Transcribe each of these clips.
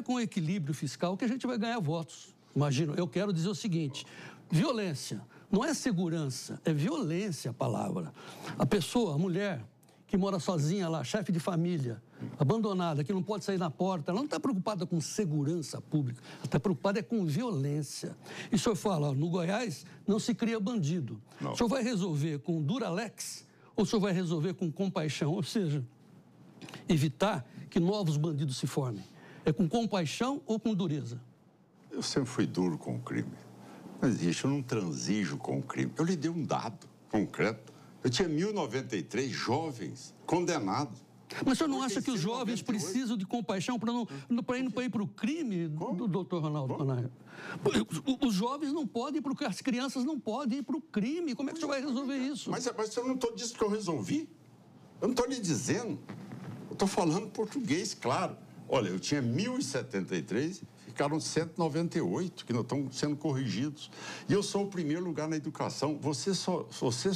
com equilíbrio fiscal que a gente vai ganhar votos. Imagina, eu quero dizer o seguinte, violência não é segurança, é violência a palavra. A pessoa, a mulher que mora sozinha lá, chefe de família, abandonada, que não pode sair na porta, ela não está preocupada com segurança pública, ela está preocupada com violência. E o senhor fala, ó, no Goiás não se cria bandido. Não. O senhor vai resolver com Duralex ou o senhor vai resolver com compaixão? Ou seja, evitar que novos bandidos se formem. É com compaixão ou com dureza? Eu sempre fui duro com o crime. Não existe, eu não transijo com o crime. Eu lhe dei um dado concreto. Eu tinha 1.093 jovens condenados. Mas o senhor não acha que os jovens precisam de compaixão para não ir para o crime, doutor Ronaldo Panaio? Os jovens não podem ir para o crime, as crianças não podem ir para o crime. Como é que o senhor vai resolver isso? Mas eu não estou dizendo que eu resolvi. Eu não estou lhe dizendo. Eu estou falando português, claro. Olha, eu tinha 1.073, ficaram 198 que não estão sendo corrigidos. E eu sou o primeiro lugar na educação. Você só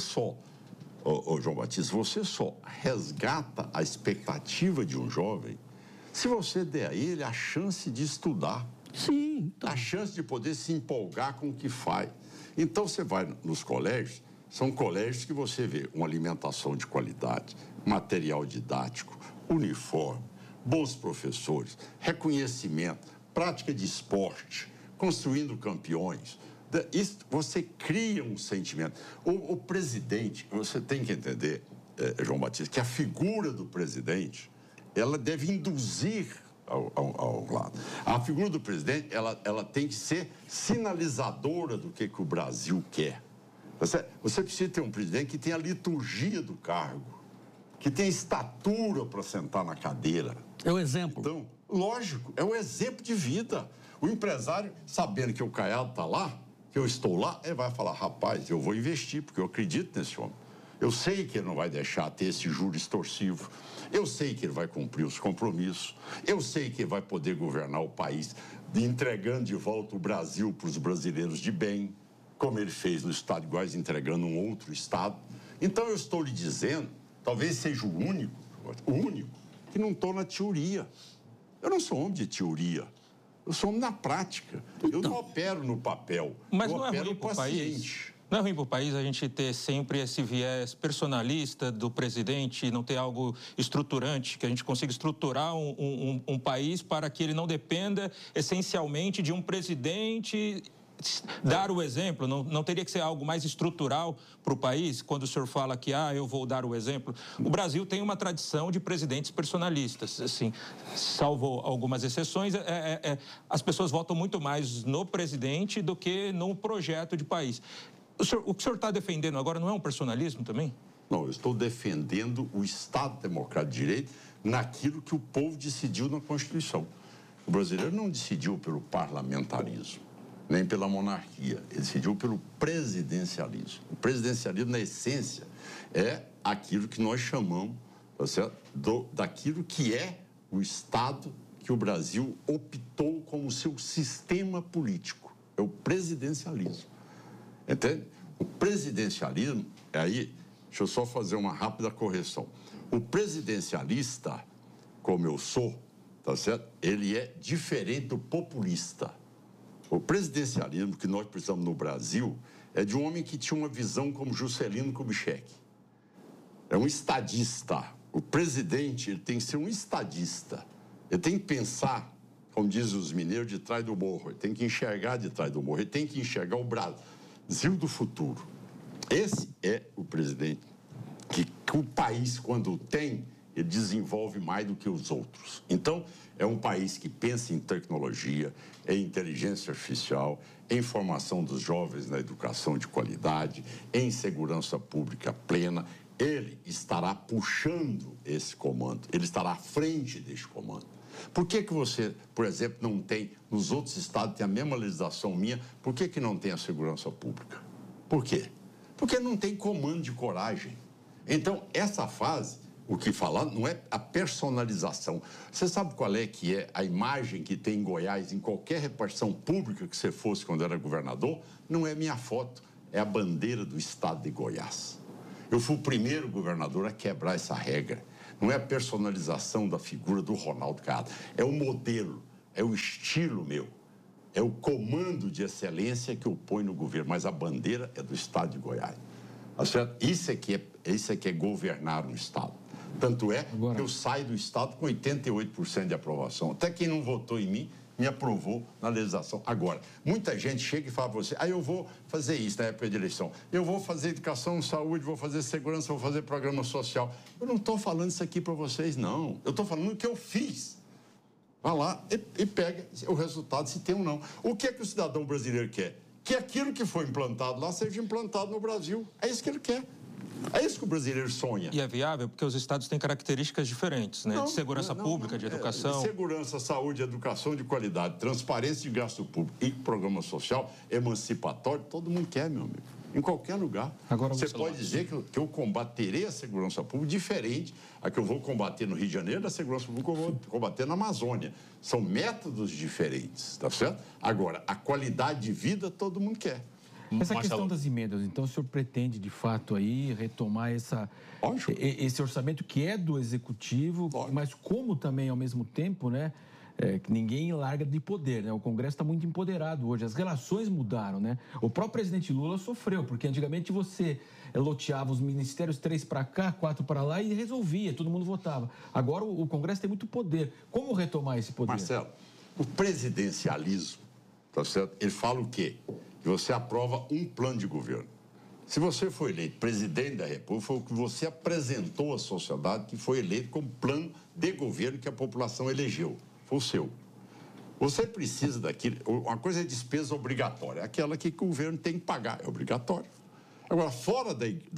João Batista, você só resgata a expectativa de um jovem se você der a ele a chance de estudar. Sim. Então... A chance de poder se empolgar com o que faz. Então, você vai nos colégios, são colégios que você vê uma alimentação de qualidade, material didático, uniforme, bons professores, reconhecimento, prática de esporte, construindo campeões. Isso, você cria um sentimento. O presidente, você tem que entender, João Batista, que a figura do presidente, ela deve induzir ao lado. A figura do presidente, ela tem que ser sinalizadora do que o Brasil quer. Você precisa ter um presidente que tenha a liturgia do cargo, que tenha estatura para sentar na cadeira. É o exemplo. Então, lógico, é o exemplo de vida. O empresário, sabendo que o Caiado está lá, que eu estou lá, ele vai falar, rapaz, eu vou investir, porque eu acredito nesse homem. Eu sei que ele não vai deixar ter esse juro extorsivo. Eu sei que ele vai cumprir os compromissos. Eu sei que ele vai poder governar o país, entregando de volta o Brasil para os brasileiros de bem, como ele fez no estado de Goiás, entregando um outro estado. Então, eu estou lhe dizendo, talvez seja o único, que não estou na teoria. Eu não sou homem de teoria. Eu sou homem na prática. Eu não opero no papel. Mas eu não é ruim para o país? Não é ruim para o país a gente ter sempre esse viés personalista do presidente, não ter algo estruturante, que a gente consiga estruturar um país para que ele não dependa essencialmente de um presidente dar o exemplo? Não teria que ser algo mais estrutural para o país? Quando o senhor fala que, eu vou dar o exemplo. O Brasil tem uma tradição de presidentes personalistas, assim, salvo algumas exceções, as pessoas votam muito mais no presidente do que no projeto de país. O que o senhor está defendendo agora não é um personalismo também? Não, eu estou defendendo o Estado Democrático de Direito naquilo que o povo decidiu na Constituição. O brasileiro não decidiu pelo parlamentarismo, nem pela monarquia, ele decidiu pelo presidencialismo. O presidencialismo, na essência, é aquilo que nós chamamos, daquilo que é o Estado que o Brasil optou como seu sistema político. É o presidencialismo. Entende? O presidencialismo, deixa eu só fazer uma rápida correção. O presidencialista, como eu sou, tá certo? Ele é diferente do populista. O presidencialismo que nós precisamos no Brasil é de um homem que tinha uma visão como Juscelino Kubitschek. É um estadista. O presidente, ele tem que ser um estadista. Ele tem que pensar, como dizem os mineiros, de trás do morro. Ele tem que enxergar de trás do morro. Ele tem que enxergar o Brasil do futuro. Esse é o presidente que o país, quando tem, ele desenvolve mais do que os outros. Então, é um país que pensa em tecnologia, em inteligência artificial, em formação dos jovens na educação de qualidade, em segurança pública plena. Ele estará puxando esse comando, ele estará à frente deste comando. Por que você, por exemplo, não tem, nos outros estados tem a mesma legislação minha, por que não tem a segurança pública? Por quê? Porque não tem comando de coragem. Então, essa fase, o que falar não é a personalização. Você sabe qual é que é a imagem que tem em Goiás, em qualquer repartição pública que você fosse quando era governador? Não é minha foto, é a bandeira do estado de Goiás. Eu fui o primeiro governador a quebrar essa regra. Não é a personalização da figura do Ronaldo Caiado, é o modelo. é o estilo meu, é o comando de excelência que eu ponho no governo, mas a bandeira é do Estado de Goiás. Tá certo? Isso é que é governar um Estado. Tanto é que eu saio do Estado com 88% de aprovação. Até quem não votou em mim me aprovou na legislação. Agora, muita gente chega e fala para você, eu vou fazer isso na época de eleição, eu vou fazer educação, saúde, vou fazer segurança, vou fazer programa social. Eu não estou falando isso aqui para vocês, não. Eu estou falando o que eu fiz. Vai lá e pega o resultado, se tem ou não. O que é que o cidadão brasileiro quer? Que aquilo que foi implantado lá seja implantado no Brasil. É isso que ele quer. É isso que o brasileiro sonha. E é viável porque os estados têm características diferentes, né? De segurança pública, de educação. De segurança, saúde, educação de qualidade, transparência de gasto público e programa social emancipatório, todo mundo quer, meu amigo. Em qualquer lugar. Agora, você pode dizer que eu combaterei a segurança pública diferente a que eu vou combater no Rio de Janeiro, da segurança pública que eu vou combater na Amazônia. São métodos diferentes, tá certo? Agora, a qualidade de vida todo mundo quer. Essa questão das emendas, então, o senhor pretende, de fato, aí retomar esse orçamento que é do Executivo, mas como também, ao mesmo tempo, né, que ninguém larga de poder, né? O Congresso está muito empoderado hoje, as relações mudaram, né? O próprio presidente Lula sofreu, porque antigamente você loteava os ministérios 3 para cá, 4 para lá e resolvia, todo mundo votava. Agora o Congresso tem muito poder. Como retomar esse poder? Marcelo, o presidencialismo, tá certo? Ele fala o quê? Que você aprova um plano de governo. Se você foi eleito presidente da República, foi o que você apresentou à sociedade que foi eleito como plano de governo que a população elegeu. Foi o seu. Você precisa daquilo. Uma coisa é despesa obrigatória, aquela que o governo tem que pagar, é obrigatório. Agora, fora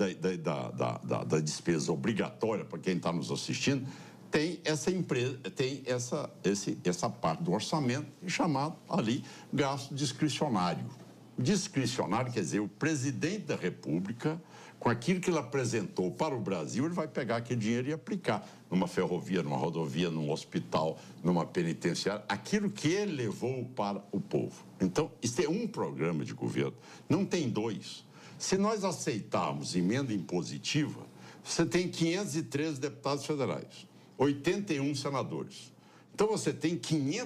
da despesa obrigatória, para quem está nos assistindo, tem essa empresa, tem essa parte do orçamento chamado ali gasto discricionário. Discricionário quer dizer o presidente da República, com aquilo que ele apresentou para o Brasil, ele vai pegar aquele dinheiro e aplicar numa ferrovia, numa rodovia, num hospital, numa penitenciária, aquilo que ele levou para o povo. Então, isso é um programa de governo, não tem dois. Se nós aceitarmos emenda impositiva, você tem 513 deputados federais, 81 senadores. Então, você tem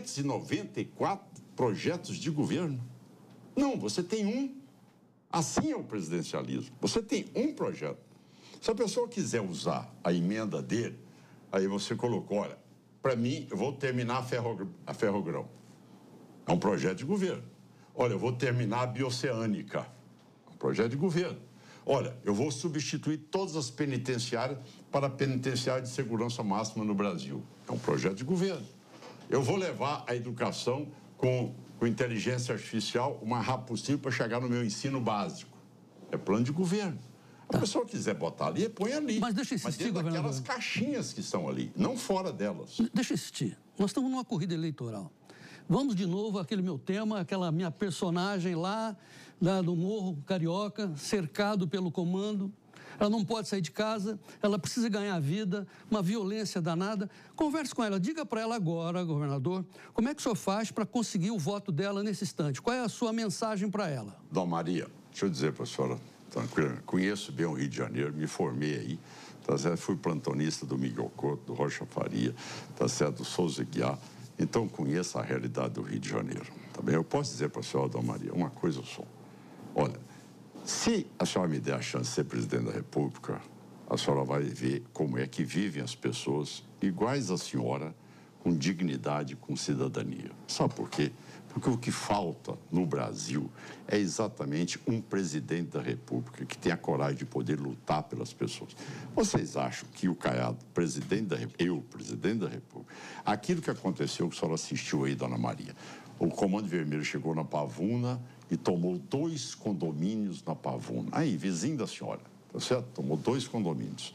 594 projetos de governo. Não, você tem um. Assim é o presidencialismo. Você tem um projeto. Se a pessoa quiser usar a emenda dele, aí você colocou, olha, para mim, eu vou terminar a Ferrogrão. É um projeto de governo. Olha, eu vou terminar a Bioceânica. É um projeto de governo. Olha, eu vou substituir todas as penitenciárias para a penitenciária de segurança máxima no Brasil. É um projeto de governo. Eu vou levar a educação com inteligência artificial o mais rápido possível para chegar no meu ensino básico. É plano de governo. A pessoa quiser botar ali, põe ali. Mas deixa insistir, governador. Aquelas caixinhas que estão ali, não fora delas. Deixa insistir. Nós estamos numa corrida eleitoral. Vamos de novo àquele meu tema, aquela minha personagem lá do Morro Carioca, cercado pelo comando. Ela não pode sair de casa, ela precisa ganhar vida, uma violência danada. Converse com ela, diga para ela agora, governador, como é que o senhor faz para conseguir o voto dela nesse instante? Qual é a sua mensagem para ela? Dona Maria, deixa eu dizer para a senhora, tranquila, conheço bem o Rio de Janeiro, me formei aí, tá certo? Fui plantonista do Miguel Couto, do Rocha Faria, tá certo? Do Souza Guiar, então conheço a realidade do Rio de Janeiro, tá bem? Eu posso dizer para a senhora, Dona Maria, uma coisa só, olha, se a senhora me der a chance de ser presidente da República, a senhora vai ver como é que vivem as pessoas iguais à senhora, com dignidade, com cidadania. Sabe por quê? Porque o que falta no Brasil é exatamente um presidente da República que tenha a coragem de poder lutar pelas pessoas. Vocês acham que o Caiado, presidente da República, aquilo que aconteceu, que a senhora assistiu aí, Dona Maria, o Comando Vermelho chegou na Pavuna e tomou 2 condomínios na Pavuna. Aí, vizinho da senhora, tá certo? Tomou 2 condomínios,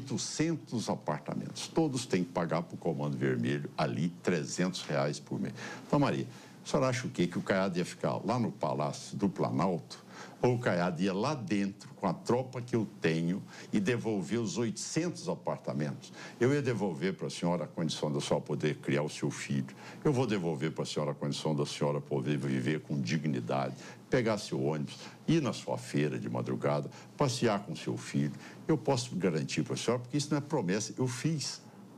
800 apartamentos. Todos têm que pagar para o Comando Vermelho ali R$300 por mês. Então, Maria, a senhora acha o quê? Que o Caiado ia ficar lá no Palácio do Planalto? Ou o Caiado ia lá dentro, com a tropa que eu tenho, e devolver os 800 apartamentos? Eu ia devolver para a senhora a condição da senhora poder criar o seu filho. Eu vou devolver para a senhora a condição da senhora poder viver com dignidade, pegar seu ônibus, ir na sua feira de madrugada, passear com seu filho. Eu posso garantir para a senhora, porque isso não é promessa, eu fiz.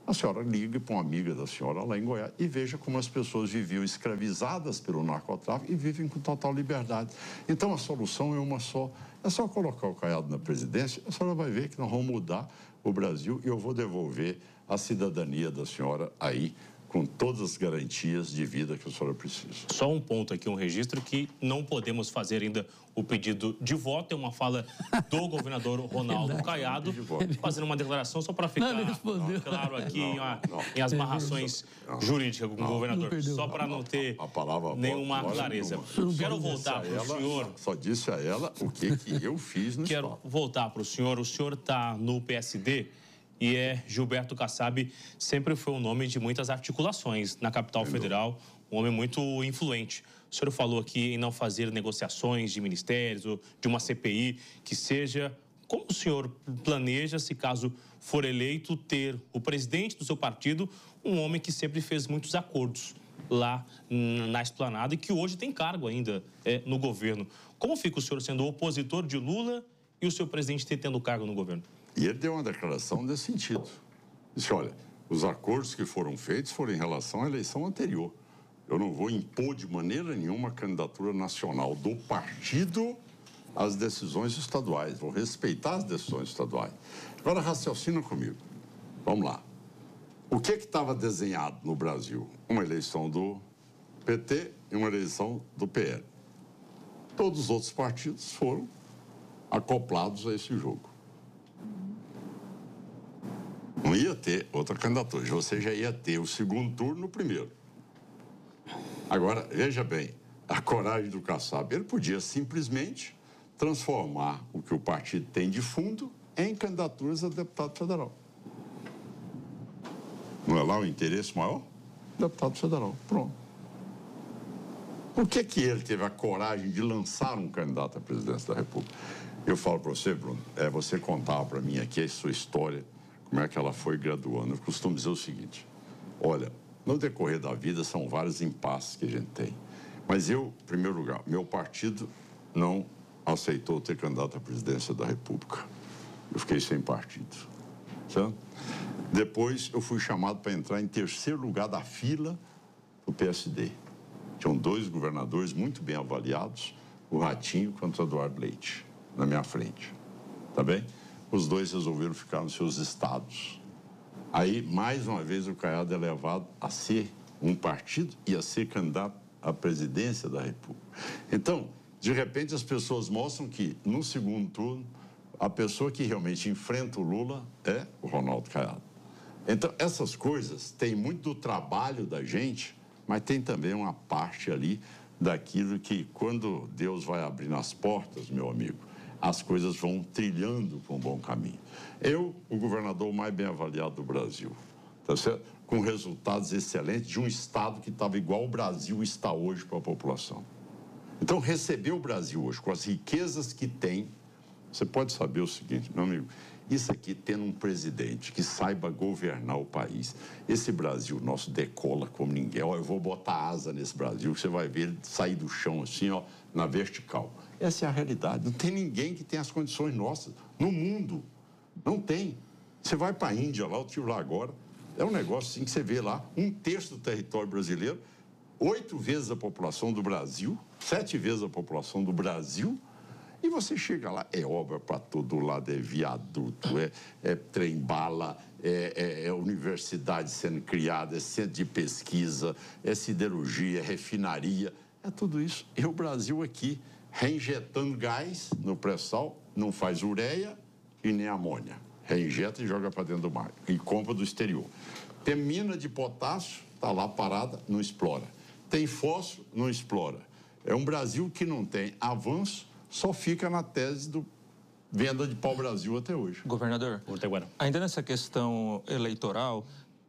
A senhora liga para uma amiga da senhora lá em Goiás e veja como as pessoas viviam escravizadas pelo narcotráfico e vivem com total liberdade. Então, a solução é uma só. É só colocar o Caiado na presidência, a senhora vai ver que nós vamos mudar o Brasil e eu vou devolver a cidadania da senhora aí, com todas as garantias de vida que a senhora precisa. Só um ponto aqui, um registro que não podemos fazer ainda o pedido de voto. É uma fala do governador Ronaldo Caiado, fazendo uma declaração só para ficar claro aqui em as marrações jurídicas com o governador, só para não ter nenhuma clareza. Quero voltar para o senhor. Só disse a ela o que eu fiz no Quero voltar para o senhor. O senhor está no PSD. E Gilberto Kassab sempre foi um nome de muitas articulações na capital federal, um homem muito influente. O senhor falou aqui em não fazer negociações de ministérios ou de uma CPI que seja. Como o senhor planeja, se caso for eleito, ter o presidente do seu partido, um homem que sempre fez muitos acordos lá na esplanada e que hoje tem cargo ainda no governo? Como fica o senhor sendo opositor de Lula e o seu presidente tendo cargo no governo? E ele deu uma declaração nesse sentido. Disse, olha, os acordos que foram feitos foram em relação à eleição anterior. Eu não vou impor de maneira nenhuma a candidatura nacional do partido às decisões estaduais. Vou respeitar as decisões estaduais. Agora, raciocina comigo. Vamos lá. O que estava desenhado no Brasil? Uma eleição do PT e uma eleição do PL. Todos os outros partidos foram acoplados a esse jogo. Não ia ter outra candidatura, você já ia ter o segundo turno no primeiro. Agora, veja bem, a coragem do Kassab, ele podia simplesmente transformar o que o partido tem de fundo em candidaturas a deputado federal. Não é lá o interesse maior? Deputado federal, pronto. Por que ele teve a coragem de lançar um candidato à presidência da República? Eu falo para você, Bruno, você contar para mim aqui a sua história, como é que ela foi graduando. Eu costumo dizer o seguinte, olha, no decorrer da vida são vários impasses que a gente tem. Mas eu, em primeiro lugar, meu partido não aceitou ter candidato à presidência da República. Eu fiquei sem partido, certo? Depois eu fui chamado para entrar em terceiro lugar da fila do PSD. Tinham 2 governadores muito bem avaliados, o Ratinho contra o Eduardo Leite, na minha frente, tá bem? Os 2 resolveram ficar nos seus estados. Aí, mais uma vez, o Caiado é levado a ser um partido e a ser candidato à presidência da República. Então, de repente, as pessoas mostram que, no segundo turno, a pessoa que realmente enfrenta o Lula é o Ronaldo Caiado. Então, essas coisas têm muito do trabalho da gente, mas tem também uma parte ali daquilo que, quando Deus vai abrindo as portas, meu amigo, as coisas vão trilhando por um bom caminho. Eu, o governador mais bem avaliado do Brasil, tá certo? Com resultados excelentes de um estado que estava igual o Brasil está hoje para a população. Então, receber o Brasil hoje, com as riquezas que tem, você pode saber o seguinte, meu amigo, isso aqui tendo um presidente que saiba governar o país, esse Brasil nosso decola como ninguém. Ó, eu vou botar asa nesse Brasil, que você vai ver ele sair do chão assim, ó, na vertical. Essa é a realidade. Não tem ninguém que tenha as condições nossas no mundo. Não tem. Você vai para a Índia, lá, eu estive lá agora, é um negócio assim que você vê lá, 1/3 do território brasileiro, 8 vezes a população do Brasil, 7 vezes a população do Brasil, e você chega lá, é obra para todo lado, é viaduto, é trem-bala, é universidade sendo criada, é centro de pesquisa, é siderurgia, é refinaria, é tudo isso. E o Brasil aqui, reinjetando gás no pré-sal, não faz ureia e nem amônia. Reinjeta e joga para dentro do mar, e compra do exterior. Tem mina de potássio, está lá parada, não explora. Tem fósforo, não explora. É um Brasil que não tem avanço, só fica na tese do venda de pau-brasil até hoje. Governador, ainda nessa questão eleitoral,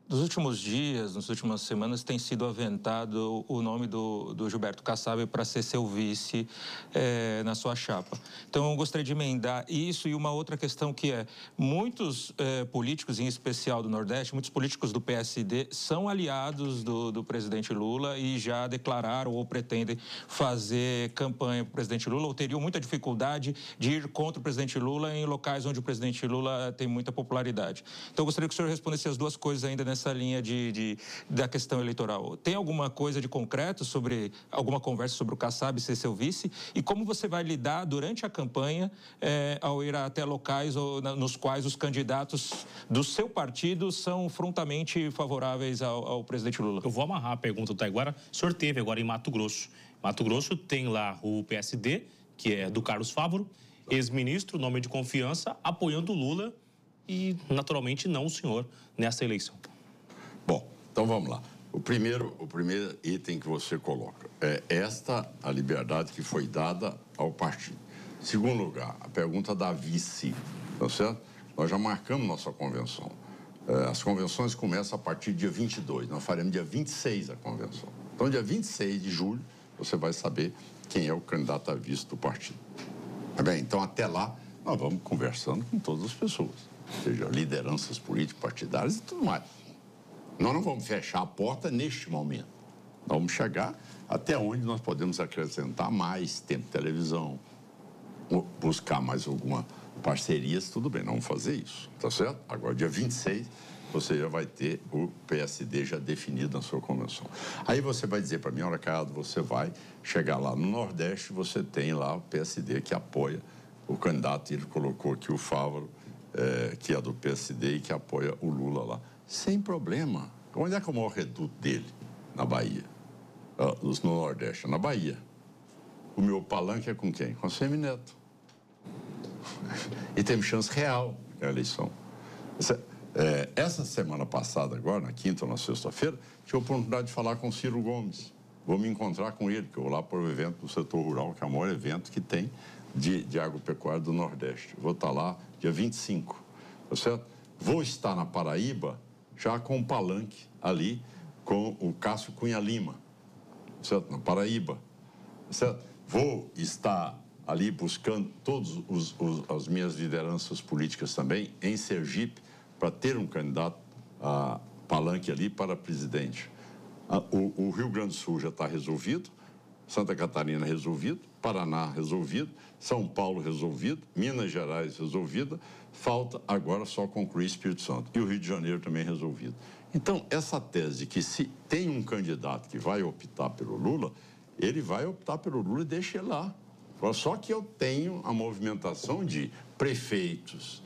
Nos últimos dias, nas últimas semanas, tem sido aventado o nome do Gilberto Kassab para ser seu vice na sua chapa. Então, eu gostaria de emendar isso e uma outra questão que é, muitos políticos, em especial do Nordeste, muitos políticos do PSD, são aliados do presidente Lula e já declararam ou pretendem fazer campanha para o presidente Lula, ou teriam muita dificuldade de ir contra o presidente Lula em locais onde o presidente Lula tem muita popularidade. Então, eu gostaria que o senhor respondesse as duas coisas ainda nessa linha da questão eleitoral. Tem alguma coisa de concreto sobre, alguma conversa sobre o Kassab ser seu vice? E como você vai lidar durante a campanha ao ir até locais nos quais os candidatos do seu partido são frontamente favoráveis ao presidente Lula? Eu vou amarrar a pergunta do Taiguara. O senhor teve agora em Mato Grosso. Mato Grosso tem lá o PSD, que é do Carlos Fávaro, ex-ministro, nome de confiança, apoiando o Lula e, naturalmente, não o senhor nessa eleição. Bom, então vamos lá. O primeiro item que você coloca é a liberdade que foi dada ao partido. Segundo lugar, a pergunta da vice, tá certo? Nós já marcamos nossa convenção. As convenções começam a partir do dia 22, nós faremos dia 26 a convenção. Então, dia 26 de julho, você vai saber quem é o candidato a vice do partido. Tá bem? Então, até lá, nós vamos conversando com todas as pessoas, seja lideranças políticas, partidárias e tudo mais. Nós não vamos fechar a porta neste momento. Nós vamos chegar até onde nós podemos acrescentar mais tempo de televisão, buscar mais alguma parceria, tudo bem, nós vamos fazer isso, tá certo? Agora, dia 26, você já vai ter o PSD já definido na sua convenção. Aí você vai dizer para mim, olha, Caiado, você vai chegar lá no Nordeste, você tem lá o PSD que apoia o candidato, ele colocou aqui o Fávaro, que é do PSD e que apoia o Lula lá. Sem problema. Onde é que é o maior reduto dele? Na Bahia. No Nordeste, na Bahia. O meu palanque é com quem? Com o Semineto. E temos chance real na eleição. Essa semana passada, agora, na quinta ou na sexta-feira, tive a oportunidade de falar com o Ciro Gomes. Vou me encontrar com ele, que eu vou lá para o evento do setor rural, que é o maior evento que tem de agropecuária do Nordeste. Vou estar lá dia 25, tá certo? Vou estar na Paraíba, já com o palanque ali, com o Cássio Cunha Lima, certo? Na Paraíba, certo? Vou estar ali buscando todas as minhas lideranças políticas também em Sergipe, para ter um candidato a palanque ali para presidente. O Rio Grande do Sul já está resolvido, Santa Catarina resolvido, Paraná resolvido, São Paulo resolvido, Minas Gerais resolvida, falta agora só concluir Espírito Santo. E o Rio de Janeiro também resolvido. Então, essa tese de que se tem um candidato que vai optar pelo Lula, ele vai optar pelo Lula e deixa ele lá. Só que eu tenho a movimentação de prefeitos,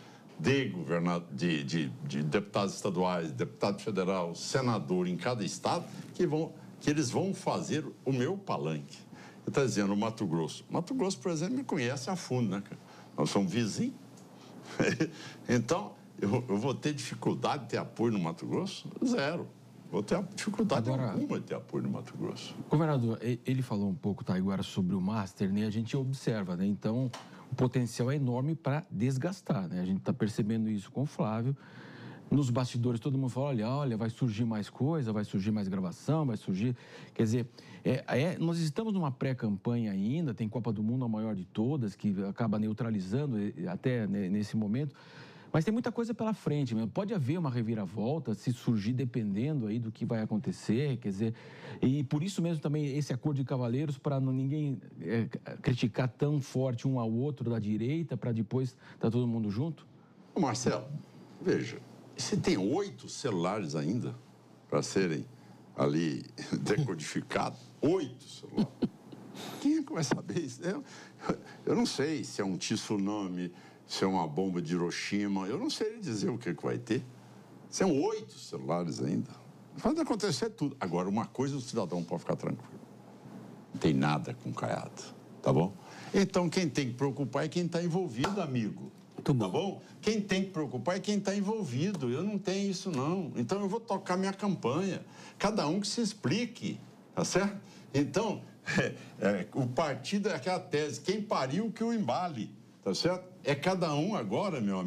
de deputados estaduais, deputado federal, senador em cada estado, que eles vão fazer o meu palanque. Você está dizendo o Mato Grosso. Mato Grosso, por exemplo, me conhece a fundo, né, cara? Nós somos vizinhos. Então, eu vou ter dificuldade de ter apoio no Mato Grosso? Zero. Vou ter dificuldade alguma de ter apoio no Mato Grosso. Governador, ele falou um pouco, Taiguara, sobre o Master, né? A gente observa, né? Então, o potencial é enorme para desgastar, né? A gente está percebendo isso com o Flávio. Nos bastidores, todo mundo fala, olha, vai surgir mais coisa, vai surgir mais gravação, vai surgir... Quer dizer, nós estamos numa pré-campanha ainda, tem Copa do Mundo a maior de todas, que acaba neutralizando até nesse momento, mas tem muita coisa pela frente mesmo. Pode haver uma reviravolta, se surgir, dependendo aí do que vai acontecer, quer dizer... E por isso mesmo também esse acordo de cavaleiros, para ninguém criticar tão forte um ao outro da direita, para depois estar todo mundo junto? Marcelo, veja... Você tem 8 celulares ainda para serem ali decodificados? 8 celulares. Quem é que vai saber isso? Eu não sei se é um tsunami, se é uma bomba de Hiroshima. Eu não sei dizer o que vai ter. São 8 celulares ainda. Pode acontecer tudo. Agora, uma coisa o cidadão pode ficar tranquilo. Não tem nada com Caiado, tá bom? Então, quem tem que preocupar é quem está envolvido, amigo. Tá bom? Quem tem que preocupar é quem está envolvido. Eu não tenho isso, não. Então, eu vou tocar minha campanha. Cada um que se explique, tá certo? Então, o partido é aquela tese, quem pariu que o embale, tá certo? É cada um agora, meu amigo,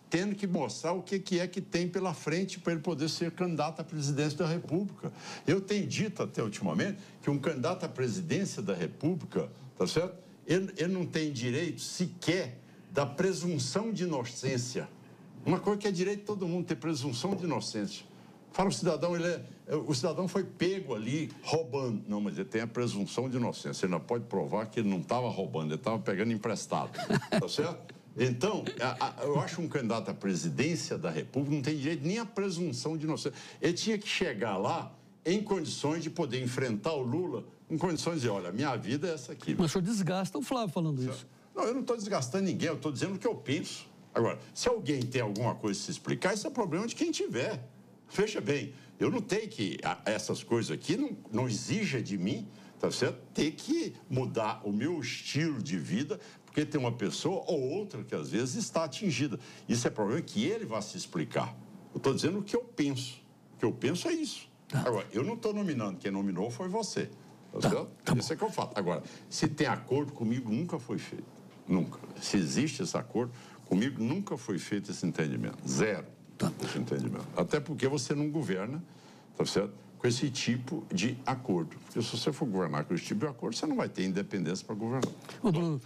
tendo que mostrar o que é que tem pela frente para ele poder ser candidato à presidência da República. Eu tenho dito até ultimamente que um candidato à presidência da República, tá certo? Ele não tem direito sequer da presunção de inocência. Uma coisa que é direito de todo mundo, ter presunção de inocência. Fala o cidadão, o cidadão foi pego ali roubando. Não, mas ele tem a presunção de inocência. Ele não pode provar que ele não estava roubando, ele estava pegando emprestado. Tá certo? Então, eu acho que um candidato à presidência da República não tem direito nem à presunção de inocência. Ele tinha que chegar lá em condições de poder enfrentar o Lula, em condições de dizer, olha, minha vida é essa aqui. Mas o senhor desgasta o Flávio falando isso. Não, eu não estou desgastando ninguém, eu estou dizendo o que eu penso. Agora, se alguém tem alguma coisa a se explicar, isso é problema de quem tiver. Veja bem, eu não tenho que... Essas coisas aqui não exigem de mim, tá certo? Ter que mudar o meu estilo de vida, porque tem uma pessoa ou outra que às vezes está atingida. Isso é problema que ele vai se explicar. Eu estou dizendo o que eu penso. O que eu penso é isso. Agora, eu não estou nominando. Quem nominou foi você. Tá certo? Isso é que eu falo. Agora, se tem acordo comigo, nunca foi feito. Nunca. Se existe esse acordo, comigo nunca foi feito esse entendimento. Zero. Esse entendimento. Até porque você não governa, tá certo? Com esse tipo de acordo. Porque se você for governar com esse tipo de acordo, você não vai ter independência para governar. Ô, Bruno,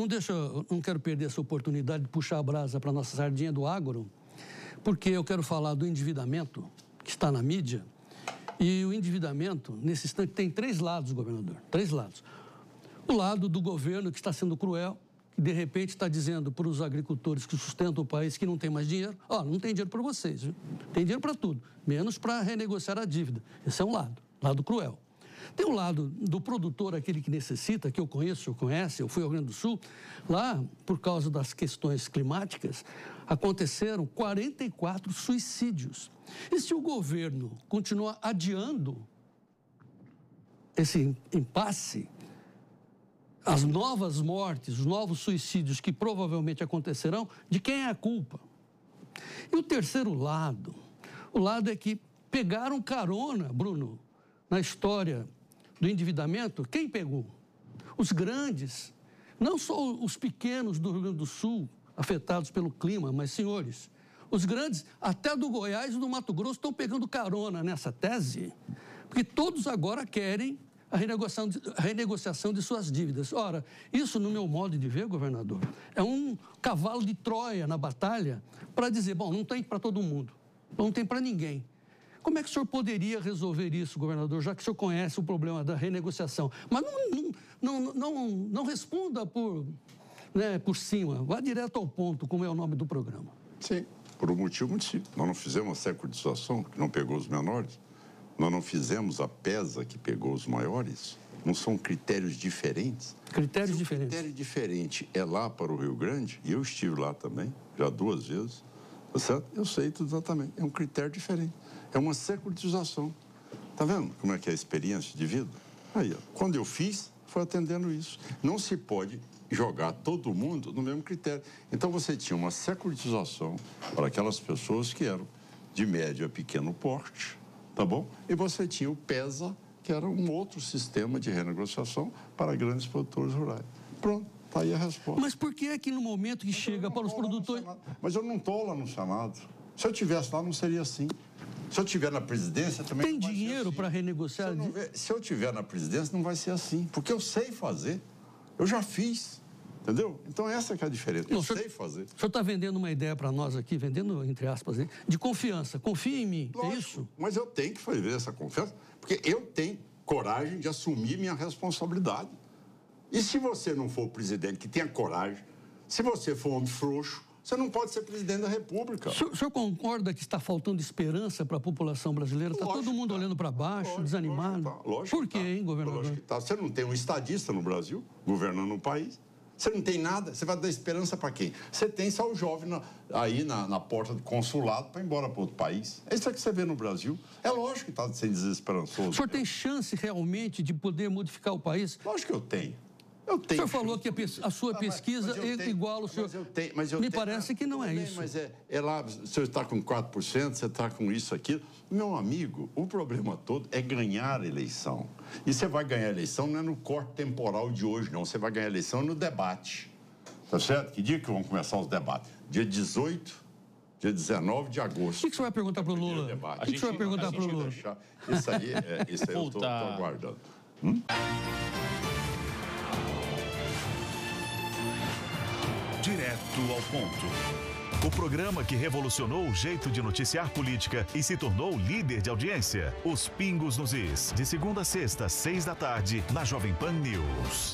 não quero perder essa oportunidade de puxar a brasa para a nossa sardinha do agro, porque eu quero falar do endividamento que está na mídia. E o endividamento, nesse instante, tem 3 lados, governador. 3 lados. O lado do governo que está sendo cruel, que de repente está dizendo para os agricultores que sustentam o país que não tem mais dinheiro, não tem dinheiro para vocês, viu? Tem dinheiro para tudo, menos para renegociar a dívida. Esse é um lado cruel. Tem um lado do produtor, aquele que necessita, que eu conheço, o senhor conhece, eu fui ao Rio Grande do Sul, lá, por causa das questões climáticas, aconteceram 44 suicídios. E se o governo continuar adiando esse impasse, as novas mortes, os novos suicídios que provavelmente acontecerão, de quem é a culpa? E o terceiro lado, o lado é que pegaram carona, Bruno, na história do endividamento. Quem pegou? Os grandes, não só os pequenos do Rio Grande do Sul, afetados pelo clima, mas, senhores, os grandes, até do Goiás e do Mato Grosso, estão pegando carona nessa tese, porque todos agora querem a renegociação de suas dívidas. Ora, isso, no meu modo de ver, governador, é um cavalo de Troia na batalha para dizer, bom, não tem para todo mundo, não tem para ninguém. Como é que o senhor poderia resolver isso, governador, já que o senhor conhece o problema da renegociação? Mas não responda por cima, vá direto ao ponto, como é o nome do programa. Sim, por um motivo muito simples. Nós não fizemos a securitização, que não pegou os menores. Nós não fizemos a PESA, que pegou os maiores. Não são critérios diferentes? Critérios diferentes. O critério diferente é lá para o Rio Grande, e eu estive lá também, já 2 vezes, tá certo? Eu sei tudo exatamente. É um critério diferente. É uma securitização. Tá vendo como é que é a experiência de vida? Aí, quando eu fiz, foi atendendo isso. Não se pode jogar todo mundo no mesmo critério. Então, você tinha uma securitização para aquelas pessoas que eram de médio a pequeno porte, tá bom? E você tinha o PESA, que era um outro sistema de renegociação para grandes produtores rurais. Pronto, está aí a resposta. Mas por que é que no momento que chega para os produtores... Mas eu não estou lá no Senado. Se eu estivesse lá, não seria assim. Se eu estiver na presidência, também tem não vai dinheiro assim. para renegociar? Se eu estiver na presidência, não vai ser assim. Porque eu sei fazer. Eu já fiz. Entendeu? Então, essa que é a diferença. Eu sei fazer. O senhor está vendendo uma ideia para nós aqui, vendendo, entre aspas, de confiança. Confia em mim, lógico, é isso? Mas eu tenho que fazer essa confiança, porque eu tenho coragem de assumir minha responsabilidade. E se você não for presidente que tenha coragem, se você for um homem frouxo, você não pode ser presidente da República. O senhor concorda que está faltando esperança para a população brasileira? Está todo mundo olhando para baixo, desanimado? Lógico Por quê, hein, governador? Lógico que tá. Você não tem um estadista no Brasil, governando um país. Você não tem nada, você vai dar esperança para quem? Você tem só o jovem aí na porta do consulado para ir embora para outro país. É isso que você vê no Brasil. É lógico que está sendo desesperançoso. O senhor tem chance realmente de poder modificar o país? Lógico que eu tenho. O senhor falou que a sua pesquisa é igual ao senhor. Me parece que não é isso. Mas é lá, o senhor está com 4%, você está com isso, aquilo. Meu amigo, o problema todo é ganhar a eleição. E você vai ganhar a eleição não é no corte temporal de hoje, não. Você vai ganhar a eleição no debate. Tá certo? Que dia que vão começar os debates? Dia 18 dia 19 de agosto. O que você vai perguntar para o Lula? O que você vai perguntar para o Lula? Isso aí eu estou aguardando. Direto ao ponto. O programa que revolucionou o jeito de noticiar política e se tornou líder de audiência. Os Pingos nos Is. De segunda a sexta, 6 da tarde, na Jovem Pan News.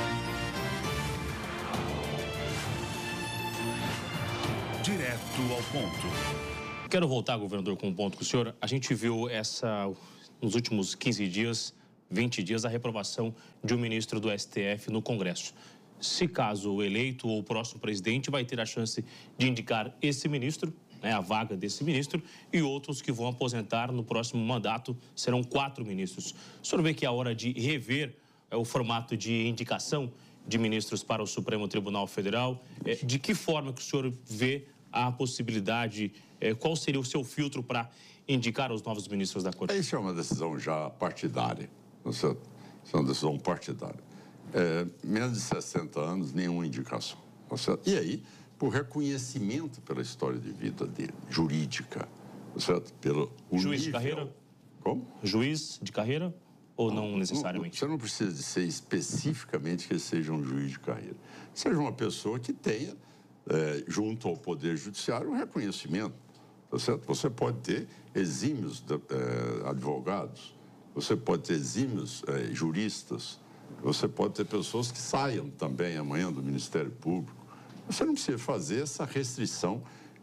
Direto ao ponto. Quero voltar, governador, com um ponto com o senhor. A gente viu nos últimos 15 dias, 20 dias, a reprovação de um ministro do STF no Congresso. Se caso eleito ou o próximo presidente vai ter a chance de indicar esse ministro, a vaga desse ministro, e outros que vão aposentar no próximo mandato, serão 4 ministros. O senhor vê que é a hora de rever o formato de indicação de ministros para o Supremo Tribunal Federal? De que forma que o senhor vê a possibilidade, qual seria o seu filtro para indicar os novos ministros da Corte? Isso é uma decisão já partidária, não é certo? Isso é uma decisão partidária. Menos de 60 anos, nenhuma indicação. Não é certo? E aí, por reconhecimento pela história de vida dele, jurídica, não é certo? Juiz de carreira? Como? Juiz de carreira ou não necessariamente? Você não precisa de ser especificamente que ele seja um juiz de carreira. Seja uma pessoa que tenha, junto ao Poder Judiciário, um reconhecimento. Tá certo? Você pode ter exímios advogados, você pode ter exímios juristas, você pode ter pessoas que saiam também amanhã do Ministério Público. Você não precisa fazer essa restrição,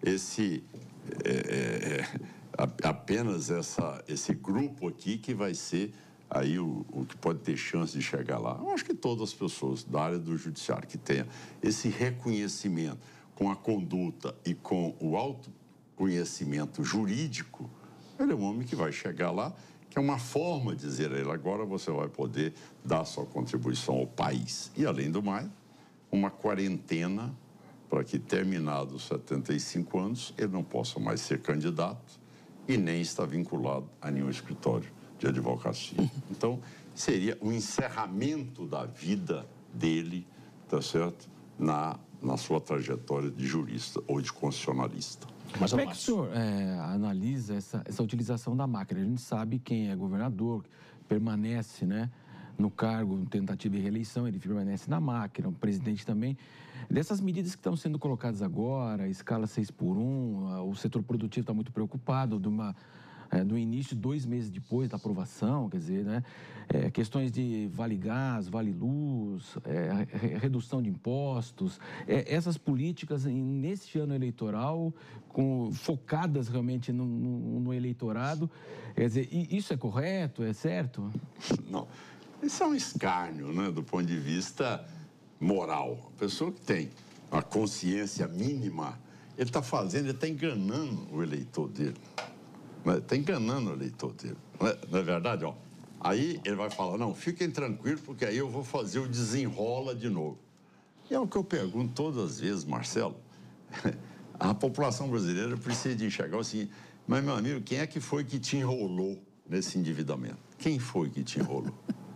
apenas esse grupo aqui que vai ser aí o que pode ter chance de chegar lá. Eu acho que todas as pessoas da área do judiciário que tenham esse reconhecimento com a conduta e com o autoconhecimento jurídico, ele é um homem que vai chegar lá, que é uma forma de dizer a ele, agora você vai poder dar sua contribuição ao país. E, além do mais, uma quarentena para que, terminados os 75 anos, ele não possa mais ser candidato e nem estar vinculado a nenhum escritório de advocacia. Então, seria um encerramento da vida dele, tá certo? Na sua trajetória de jurista ou de constitucionalista. Mas como é que o senhor analisa essa utilização da máquina? A gente sabe quem é governador, permanece, no cargo, em tentativa de reeleição, ele permanece na máquina, o presidente também. Dessas medidas que estão sendo colocadas agora, escala 6x1, o setor produtivo está muito preocupado do início, 2 meses depois da aprovação, quer dizer, questões de vale gás, vale luz, redução de impostos, essas políticas nesse ano eleitoral, focadas realmente no eleitorado, quer dizer, isso é correto, é certo? Não, isso é um escárnio, do ponto de vista moral. A pessoa que tem a consciência mínima, ele está enganando o eleitor dele. Está enganando o eleitor dele. Não é verdade? Aí ele vai falar, não, fiquem tranquilos, porque aí eu vou fazer o desenrola de novo. E é o que eu pergunto todas as vezes, Marcelo. A população brasileira precisa de enxergar o seguinte, mas, meu amigo, quem é que foi que te enrolou nesse endividamento? Quem foi que te enrolou?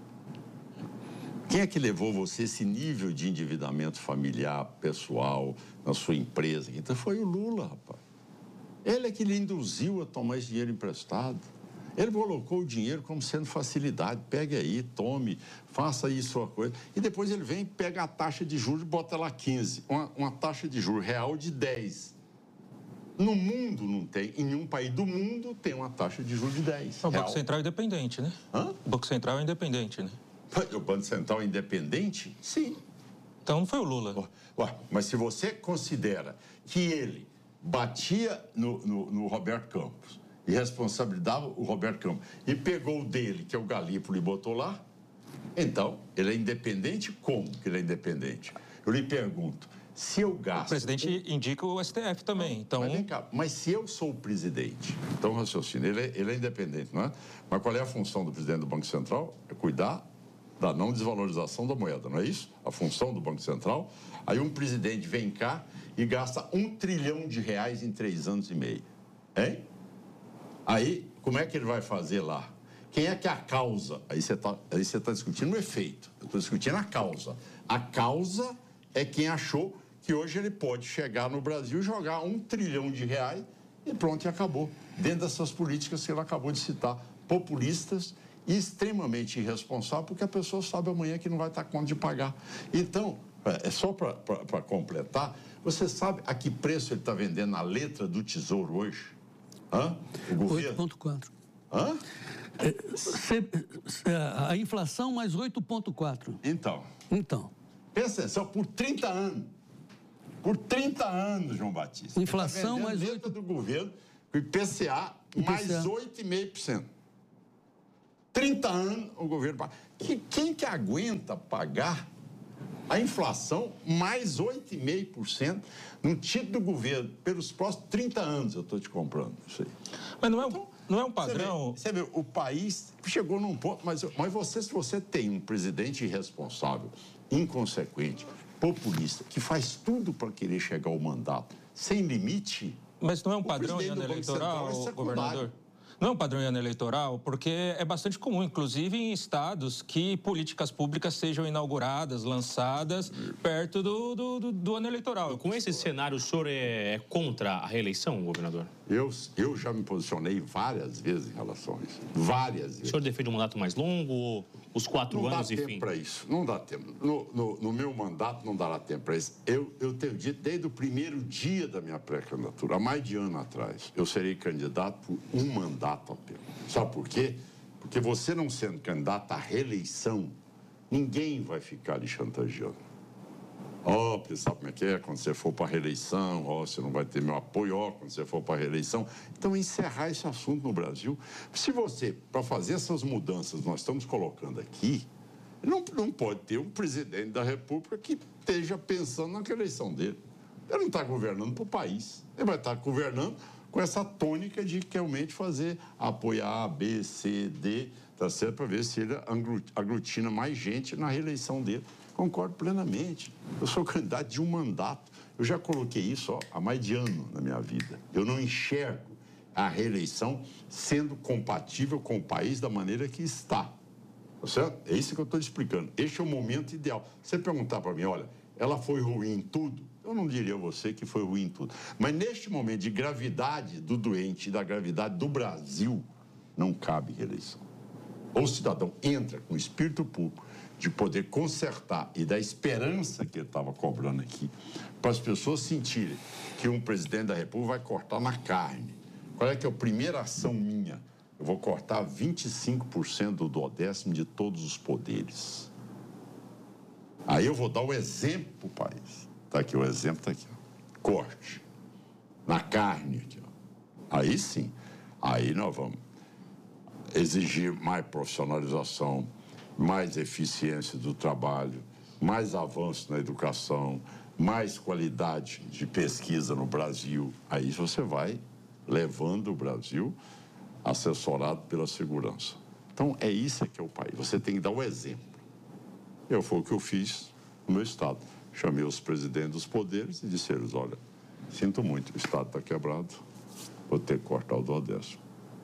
Quem é que levou você a esse nível de endividamento familiar, pessoal, na sua empresa? Então, foi o Lula, rapaz. Ele é que lhe induziu a tomar esse dinheiro emprestado. Ele colocou o dinheiro como sendo facilidade. Pegue aí, tome, faça aí sua coisa. E depois ele vem, pega a taxa de juros e bota lá 15. Uma taxa de juros real de 10. No mundo não tem, em nenhum país do mundo tem uma taxa de juros de 10. O Banco Central é independente, né? Hã? O Banco Central é independente, né? O Banco Central é independente? Sim. Então não foi o Lula. Mas se você considera que ele batia no Roberto Campos e responsabilizava o Roberto Campos e pegou o dele, que é o Galípolo, e botou lá, então, ele é independente? Como que ele é independente? Eu lhe pergunto, se eu gasto... O presidente indica o STF também, então... Mas vem cá, mas se eu sou o presidente, então raciocínio, ele é independente, não é? Mas qual é a função do presidente do Banco Central? É cuidar da não desvalorização da moeda, não é isso? A função do Banco Central. Aí um presidente vem cá e gasta R$1 trilhão em 3 anos e meio. Hein? Aí, como é que ele vai fazer lá? Quem é que é a causa? Aí você tá discutindo o efeito. Eu estou discutindo a causa. A causa é quem achou que hoje ele pode chegar no Brasil, jogar R$1 trilhão e pronto, e acabou. Dentro dessas políticas que ele acabou de citar, populistas e extremamente irresponsáveis, porque a pessoa sabe amanhã que não vai estar com conta de pagar. Então, é só para completar, você sabe a que preço ele está vendendo na letra do Tesouro hoje? O governo? 8,4. Hã? A inflação mais 8,4. Então. Presta atenção, por 30 anos. Por 30 anos, João Batista. Inflação mais 8%. Letra do governo, o IPCA mais 8,5%. 30 anos o governo paga. Quem que aguenta pagar a inflação mais 8,5% no título do governo pelos próximos 30 anos? Eu estou te comprando isso aí. Mas não é um padrão... Você vê, o país chegou num ponto... Mas se você tem um presidente irresponsável, inconsequente, populista, que faz tudo para querer chegar ao mandato sem limite... Mas não é um padrão em ano eleitoral, governador? Não é um padrão em ano eleitoral, porque é bastante comum, inclusive em estados, que políticas públicas sejam inauguradas, lançadas, perto do ano eleitoral. Com esse cenário, o senhor é contra a reeleição, governador? Eu já me posicionei várias vezes em relação a isso. Várias vezes. O senhor defende um mandato mais longo ou os 4 anos, enfim? Não dá tempo para isso. Não dá tempo. No meu mandato não dará tempo para isso. Eu tenho dito desde o primeiro dia da minha pré-candidatura, há mais de ano atrás, eu serei candidato por um mandato apenas. Sabe por quê? Porque você não sendo candidato à reeleição, ninguém vai ficar lhe chantageando. Porque sabe como é que é? Quando você for para a reeleição, você não vai ter meu apoio, quando você for para a reeleição. Então, encerrar esse assunto no Brasil. Se você, para fazer essas mudanças nós estamos colocando aqui, não pode ter um presidente da República que esteja pensando na reeleição dele. Ele não está governando para o país. Ele vai estar governando com essa tônica de realmente apoiar A, B, C, D, tá certo? Para ver se ele aglutina mais gente na reeleição dele. Concordo plenamente. Eu sou candidato de um mandato. Eu já coloquei isso há mais de ano na minha vida. Eu não enxergo a reeleição sendo compatível com o país da maneira que está. Tá certo? É isso que eu estou explicando. Este é o momento ideal. Você perguntar para mim, olha, ela foi ruim em tudo? Eu não diria a você que foi ruim em tudo. Mas neste momento de gravidade do doente e da gravidade do Brasil, não cabe reeleição. Ou o cidadão entra com espírito público de poder consertar e da esperança que ele estava cobrando aqui, para as pessoas sentirem que um presidente da República vai cortar na carne. Qual é que é a primeira ação minha? Eu vou cortar 25% do 10º de todos os poderes. Aí eu vou dar o exemplo para o país. Está aqui, o exemplo está aqui. Ó. Corte. Na carne aqui. Ó. Aí sim. Aí nós vamos exigir mais profissionalização, mais eficiência do trabalho, mais avanço na educação, mais qualidade de pesquisa no Brasil. Aí você vai levando o Brasil assessorado pela segurança. Então, é isso que é o país. Você tem que dar o exemplo. Foi o que eu fiz no meu estado. Chamei os presidentes dos poderes e disse a eles, olha, sinto muito, o estado está quebrado, vou ter que cortar o 10º.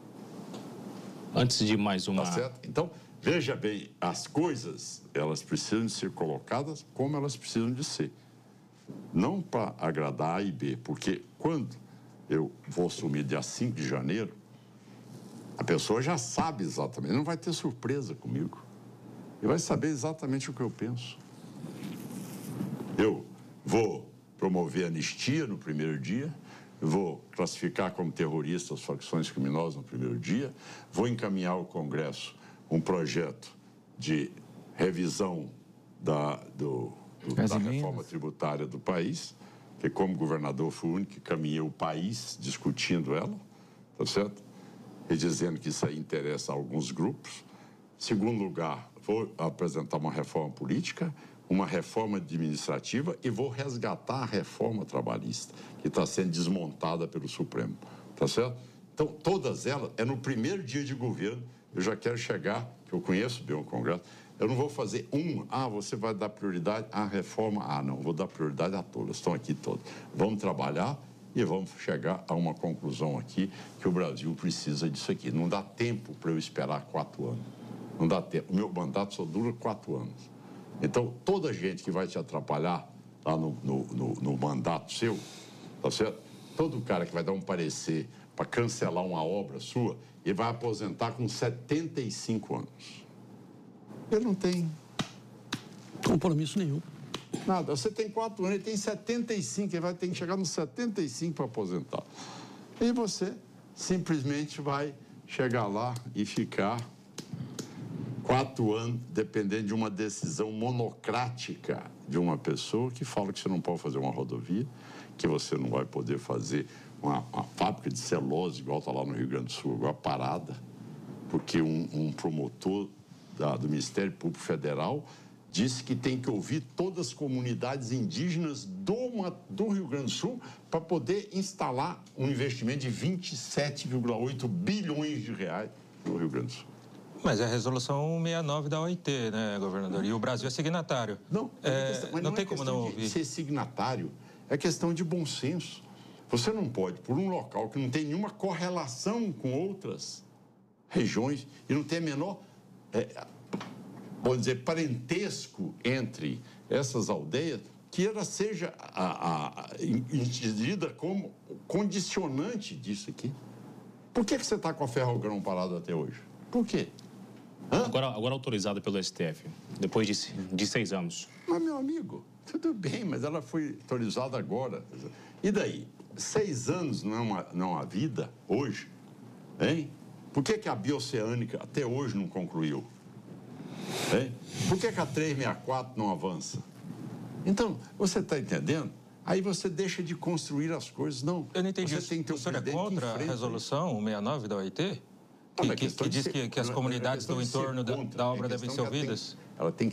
Antes de mais uma... Tá certo? Então, veja bem, as coisas, elas precisam de ser colocadas como elas precisam de ser. Não para agradar A e B, porque quando eu vou assumir dia 5 de janeiro, a pessoa já sabe exatamente, não vai ter surpresa comigo. E vai saber exatamente o que eu penso. Eu vou promover anistia no primeiro dia, vou classificar como terroristas as facções criminosas no primeiro dia, vou encaminhar ao Congresso um projeto de revisão da reforma tributária do país, que como governador fui o único que caminhei o país discutindo ela, tá certo? E dizendo que isso aí interessa a alguns grupos. Segundo lugar, vou apresentar uma reforma política, uma reforma administrativa e vou resgatar a reforma trabalhista, que está sendo desmontada pelo Supremo, tá certo? Então, todas elas, no primeiro dia de governo, eu já quero chegar, que eu conheço bem o Congresso, eu não vou fazer você vai dar prioridade à reforma, não, vou dar prioridade a todas, estão aqui todas. Vamos trabalhar e vamos chegar a uma conclusão aqui, que o Brasil precisa disso aqui. Não dá tempo para eu esperar 4 anos. Não dá tempo. O meu mandato só dura 4 anos. Então, toda gente que vai te atrapalhar lá no mandato seu, tá certo? Todo cara que vai dar um parecer para cancelar uma obra sua, ele vai aposentar com 75 anos. Ele não tem compromisso nenhum. Nada. Você tem 4 anos, ele tem 75, ele vai ter que chegar nos 75 para aposentar. E você simplesmente vai chegar lá e ficar 4 anos, dependendo de uma decisão monocrática de uma pessoa que fala que você não pode fazer uma rodovia, que você não vai poder fazer uma fábrica de celulose, igual está lá no Rio Grande do Sul, agora parada, porque um promotor do Ministério Público Federal disse que tem que ouvir todas as comunidades indígenas do Rio Grande do Sul para poder instalar um investimento de 27,8 bilhões de reais no Rio Grande do Sul. Mas é a resolução 69 da OIT, né, governador? E o Brasil é signatário. Não, mas não tem como não ouvir. Ser signatário é questão de bom senso. Você não pode, por um local que não tem nenhuma correlação com outras regiões e não tem a menor, vamos dizer, parentesco entre essas aldeias, que ela seja entendida como condicionante disso aqui. Por que você está com a Ferrogrão parada até hoje? Por quê? Agora autorizada pelo STF, depois de 6 anos. Mas, meu amigo, tudo bem, mas ela foi autorizada agora. E daí? 6 anos não é uma vida hoje? Hein? Por que a Bioceânica até hoje não concluiu? Hein? Por que a 364 não avança? Então, você está entendendo? Aí você deixa de construir as coisas. Não, eu não entendi. Você tem que ter o senhor é contra a resolução 69 da OIT? Que diz que as comunidades do entorno da obra devem ser ouvidas? Ela tem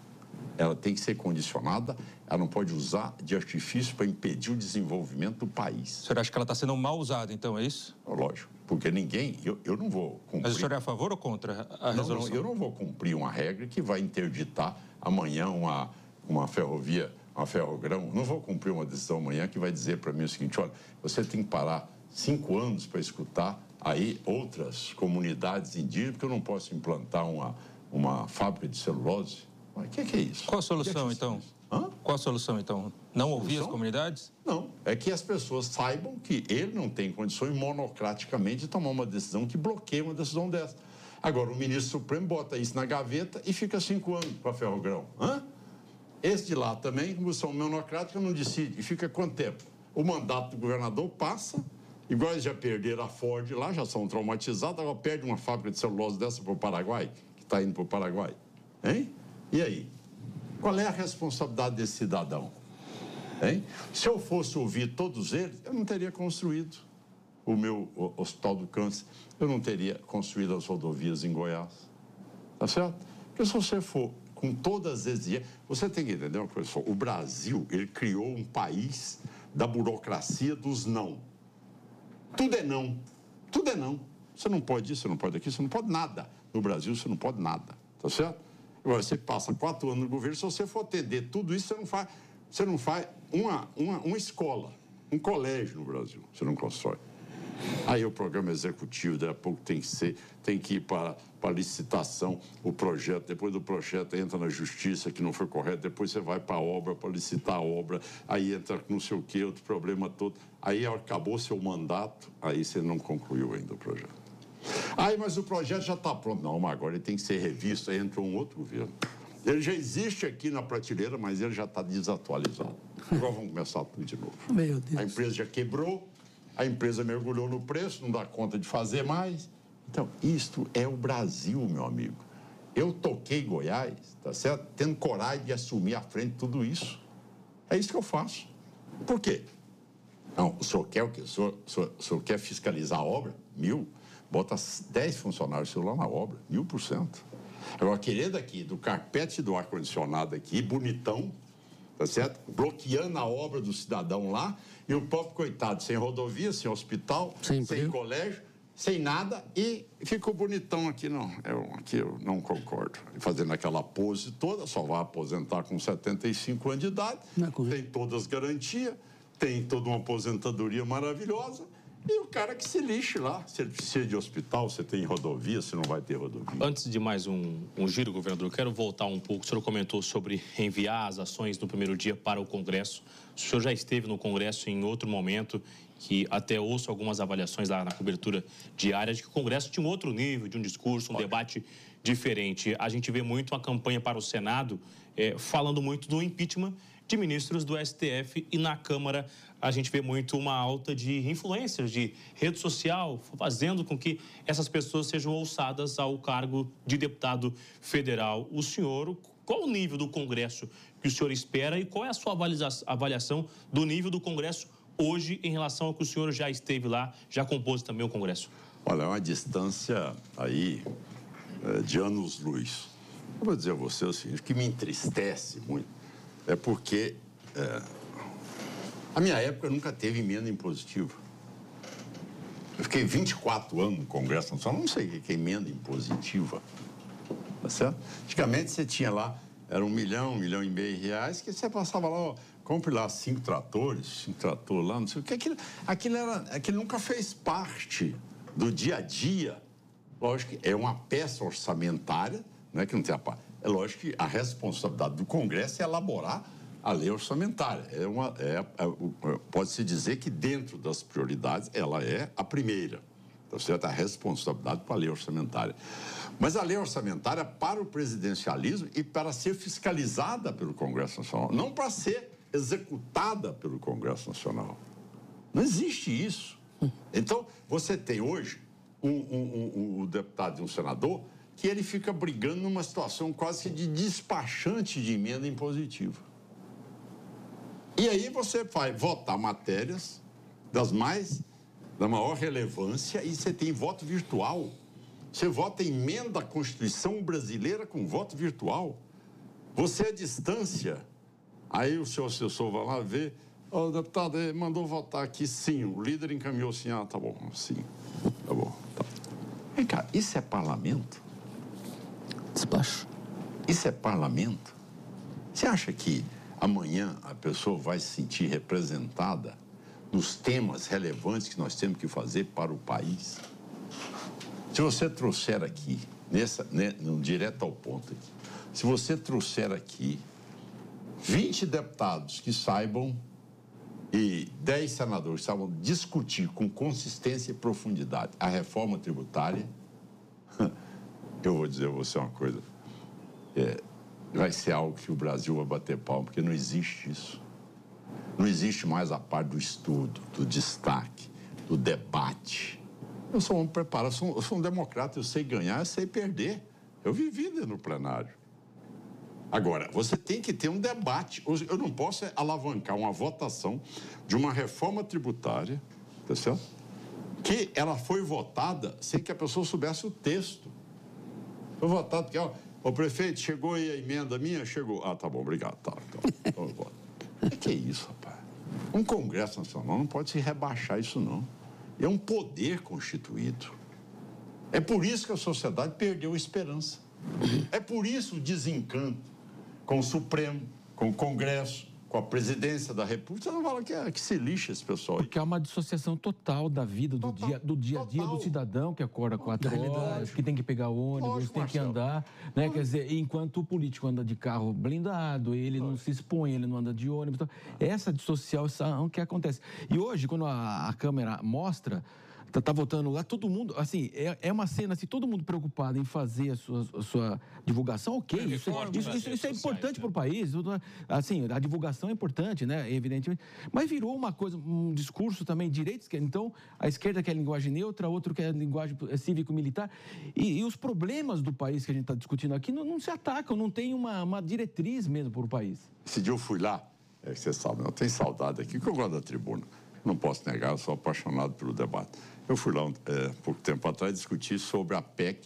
que ser condicionada, ela não pode usar de artifício para impedir o desenvolvimento do país. O senhor acha que ela está sendo mal usada, então, é isso? Lógico, porque eu não vou cumprir... Mas o senhor é a favor ou contra a resolução? Não, eu não vou cumprir uma regra que vai interditar amanhã uma ferrovia, uma ferrogrão. Não vou cumprir uma decisão amanhã que vai dizer para mim o seguinte: olha, você tem que parar 5 anos para escutar aí outras comunidades indígenas, porque eu não posso implantar uma fábrica de celulose. Mas o que é isso? Qual a solução, então? Qual a solução, então? Não ouvir as comunidades? Não, é que as pessoas saibam que ele não tem condições monocraticamente de tomar uma decisão que bloqueia uma decisão dessa. Agora, o ministro Supremo bota isso na gaveta e fica 5 anos para Ferrogrão. Esse de lá também, como são monocráticos, não decide. E fica quanto tempo? O mandato do governador passa... Igual eles já perderam a Ford lá, já são traumatizados, agora perde uma fábrica de celulose dessa para o Paraguai, que está indo para o Paraguai. Hein? E aí? Qual é a responsabilidade desse cidadão? Hein? Se eu fosse ouvir todos eles, eu não teria construído o meu Hospital do Câncer, eu não teria construído as rodovias em Goiás. Tá certo? Porque se você for com todas as exigências... Você tem que entender uma coisa só. O Brasil, ele criou um país da burocracia dos não. Tudo é não. Tudo é não. Você não pode isso, você não pode aquilo, você não pode nada. No Brasil, você não pode nada. Tá certo? Agora, você passa 4 anos no governo, se você for atender tudo isso, você não faz uma escola, um colégio no Brasil. Você não constrói. Aí o programa executivo, daqui a pouco tem que ir para licitação, o projeto, depois do projeto entra na justiça, que não foi correto, depois você vai para a obra, para licitar a obra, aí entra não sei o quê, outro problema todo. Aí acabou seu mandato, aí você não concluiu ainda o projeto. Aí, mas o projeto já está pronto. Não, mas agora ele tem que ser revisto, aí entra um outro governo. Ele já existe aqui na prateleira, mas ele já está desatualizado. Agora vamos começar tudo de novo. Meu Deus. A empresa já quebrou, a empresa mergulhou no preço, não dá conta de fazer mais. Então, isto é o Brasil, meu amigo. Eu toquei Goiás, tá certo? Tendo coragem de assumir à frente tudo isso. É isso que eu faço. Por quê? Não, o senhor quer o quê? O senhor quer fiscalizar a obra? 1000. Bota 10 funcionários seu lá na obra, 1000%. Agora, querer daqui, do carpete do ar-condicionado aqui, bonitão, tá certo? Bloqueando a obra do cidadão lá, e o próprio coitado sem rodovia, sem hospital, sem colégio, sem nada, e ficou bonitão aqui. Não, aqui eu não concordo. Fazendo aquela pose toda, só vai aposentar com 75 anos de idade, tem todas as garantias, tem toda uma aposentadoria maravilhosa, E o cara que se lixe lá. Se ele precisa de hospital, você tem rodovia, você não vai ter rodovia. Antes de mais um giro, governador, eu quero voltar um pouco. O senhor comentou sobre enviar as ações no primeiro dia para o Congresso. O senhor já esteve no Congresso em outro momento, que até ouço algumas avaliações lá na cobertura diária, de que o Congresso tinha um outro nível, de um discurso, um debate diferente. A gente vê muito uma campanha para o Senado falando muito do impeachment de ministros do STF, e na Câmara a gente vê muito uma alta de influencers de rede social, fazendo com que essas pessoas sejam alçadas ao cargo de deputado federal. O senhor, qual o nível do Congresso que o senhor espera e qual é a sua avaliação do nível do Congresso hoje em relação ao que o senhor já esteve lá, já compôs também o Congresso? Olha, é uma distância aí de anos-luz. Eu vou dizer a você o seguinte, o que me entristece muito é porque a minha época nunca teve emenda impositiva. Eu fiquei 24 anos no Congresso Nacional, não sei o que é emenda impositiva. Tá certo? Antigamente você tinha lá, era 1 milhão, 1,5 milhão de reais, que você passava lá, ó, compre lá 5 tratores lá, não sei o que. Aquilo nunca fez parte do dia a dia. Lógico que é uma peça orçamentária, não é que não tem a parte. É lógico que a responsabilidade do Congresso é elaborar a lei orçamentária. Pode-se dizer que dentro das prioridades ela é a primeira. Tá certo? A responsabilidade para a lei orçamentária. Mas a lei orçamentária para o presidencialismo e para ser fiscalizada pelo Congresso Nacional, não para ser executada pelo Congresso Nacional. Não existe isso. Então, você tem hoje um deputado e um senador que ele fica brigando numa situação quase que de despachante de emenda impositiva. E aí você vai votar matérias da maior relevância e você tem voto virtual. Você vota emenda à Constituição brasileira com voto virtual. Você à distância. Aí o seu assessor vai lá ver, o deputado mandou votar aqui sim, o líder encaminhou sim, tá bom, sim, tá bom. Tá. Vem cá, isso é parlamento? Despacho. Isso é parlamento? Você acha que amanhã a pessoa vai se sentir representada nos temas relevantes que nós temos que fazer para o país? Se você trouxer aqui, direto ao ponto aqui, se você trouxer aqui 20 deputados que saibam e 10 senadores que saibam discutir com consistência e profundidade a reforma tributária, eu vou dizer a você uma coisa, vai ser algo que o Brasil vai bater palma, porque não existe isso. Não existe mais a parte do estudo, do destaque, do debate. Eu sou um homem preparado, eu sou um democrata, eu sei ganhar, eu sei perder. Eu vivi dentro do plenário. Agora, você tem que ter um debate. Eu não posso alavancar uma votação de uma reforma tributária, tá certo? Que ela foi votada sem que a pessoa soubesse o texto. Foi votado porque, o prefeito, chegou aí a emenda minha? Chegou. Ah, tá bom, obrigado. Tá, então eu voto. Que é isso, rapaz? Um Congresso Nacional não pode se rebaixar isso, não. É um poder constituído. É por isso que a sociedade perdeu a esperança. É por isso o desencanto com o Supremo, com o Congresso, com a presidência da República. Você não fala que se lixa esse pessoal aí. Porque há uma dissociação total da vida, do dia a dia do cidadão que acorda 4 horas, que tem que pegar ônibus, tem que andar, né? Quer dizer, enquanto o político anda de carro blindado, ele não se expõe, ele não anda de ônibus. Então, essa dissociação que acontece. E hoje, quando a câmera mostra, tá votando lá, todo mundo, assim, é uma cena, assim, todo mundo preocupado em fazer a sua divulgação, ok, isso é importante para o país, assim, a divulgação é importante, né, evidentemente, mas virou uma coisa, um discurso também, direita, então, a esquerda quer linguagem neutra, outro quer linguagem cívico-militar, e os problemas do país que a gente está discutindo aqui não se atacam, não tem uma diretriz mesmo para o país. Esse dia eu fui lá, você sabe, eu tenho saudade aqui, que eu gosto da tribuna, não posso negar, eu sou apaixonado pelo debate. Eu fui lá pouco tempo atrás discutir sobre a PEC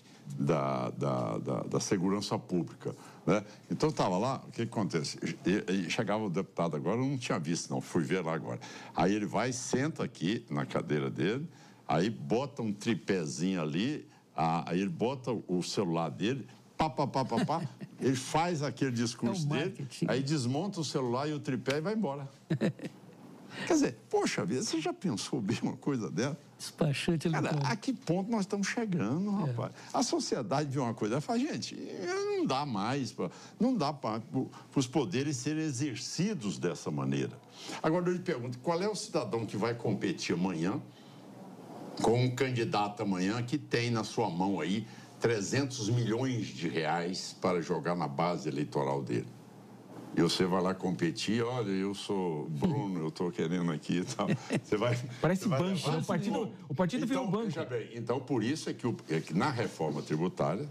da segurança pública, né? Então estava lá, o que acontece? E chegava o deputado agora, eu não tinha visto não, fui ver lá agora. Aí ele vai, senta aqui na cadeira dele, aí bota um tripézinho ali, aí ele bota o celular dele, ele faz aquele discurso dele, aí desmonta o celular e o tripé e vai embora. Quer dizer, poxa vida, você já pensou bem uma coisa dessa? Despachante eletrônico. Cara, a que ponto nós estamos chegando, rapaz? A sociedade vê uma coisa e fala, gente, não dá mais, não dá para os poderes serem exercidos dessa maneira. Agora eu lhe pergunto, qual é o cidadão que vai competir amanhã com um candidato amanhã que tem na sua mão aí 300 milhões de reais para jogar na base eleitoral dele? E você vai lá competir, olha, eu sou Bruno, eu estou querendo aqui e tal. Você vai... Parece banco, né? O partido então, virou banco. Bem, então, por isso é que na reforma tributária,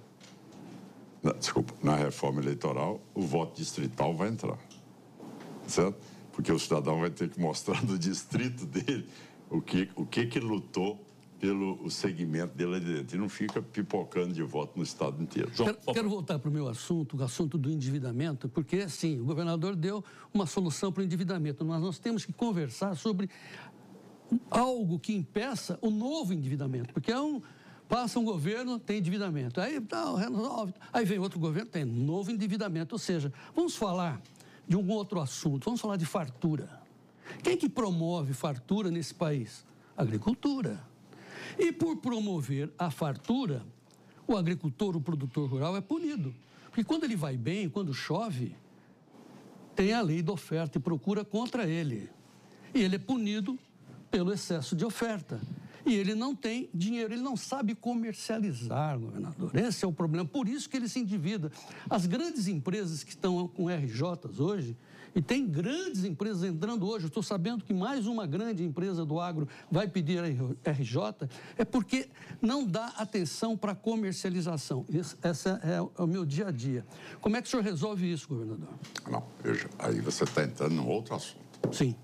na reforma eleitoral, o voto distrital vai entrar. Certo? Porque o cidadão vai ter que mostrar do distrito dele o que lutou pelo segmento dele ali dentro. E não fica pipocando de voto no estado inteiro. Quero voltar para o meu assunto, o assunto do endividamento, porque, sim, o governador deu uma solução para o endividamento, mas nós temos que conversar sobre algo que impeça o novo endividamento, porque passa um governo, tem endividamento, aí resolve, aí vem outro governo, tem novo endividamento, ou seja, vamos falar de um outro assunto, vamos falar de fartura. Quem que promove fartura nesse país? Agricultura. E por promover a fartura, o agricultor, o produtor rural é punido. Porque quando ele vai bem, quando chove, tem a lei da oferta e procura contra ele. E ele é punido pelo excesso de oferta. E ele não tem dinheiro, ele não sabe comercializar, governador. Esse é o problema, por isso que ele se endivida. As grandes empresas que estão com RJs hoje, e tem grandes empresas entrando hoje, eu estou sabendo que mais uma grande empresa do agro vai pedir RJ, é porque não dá atenção para a comercialização. Esse é o meu dia a dia. Como é que o senhor resolve isso, governador? Não, veja, aí você está entrando num outro assunto. Sim.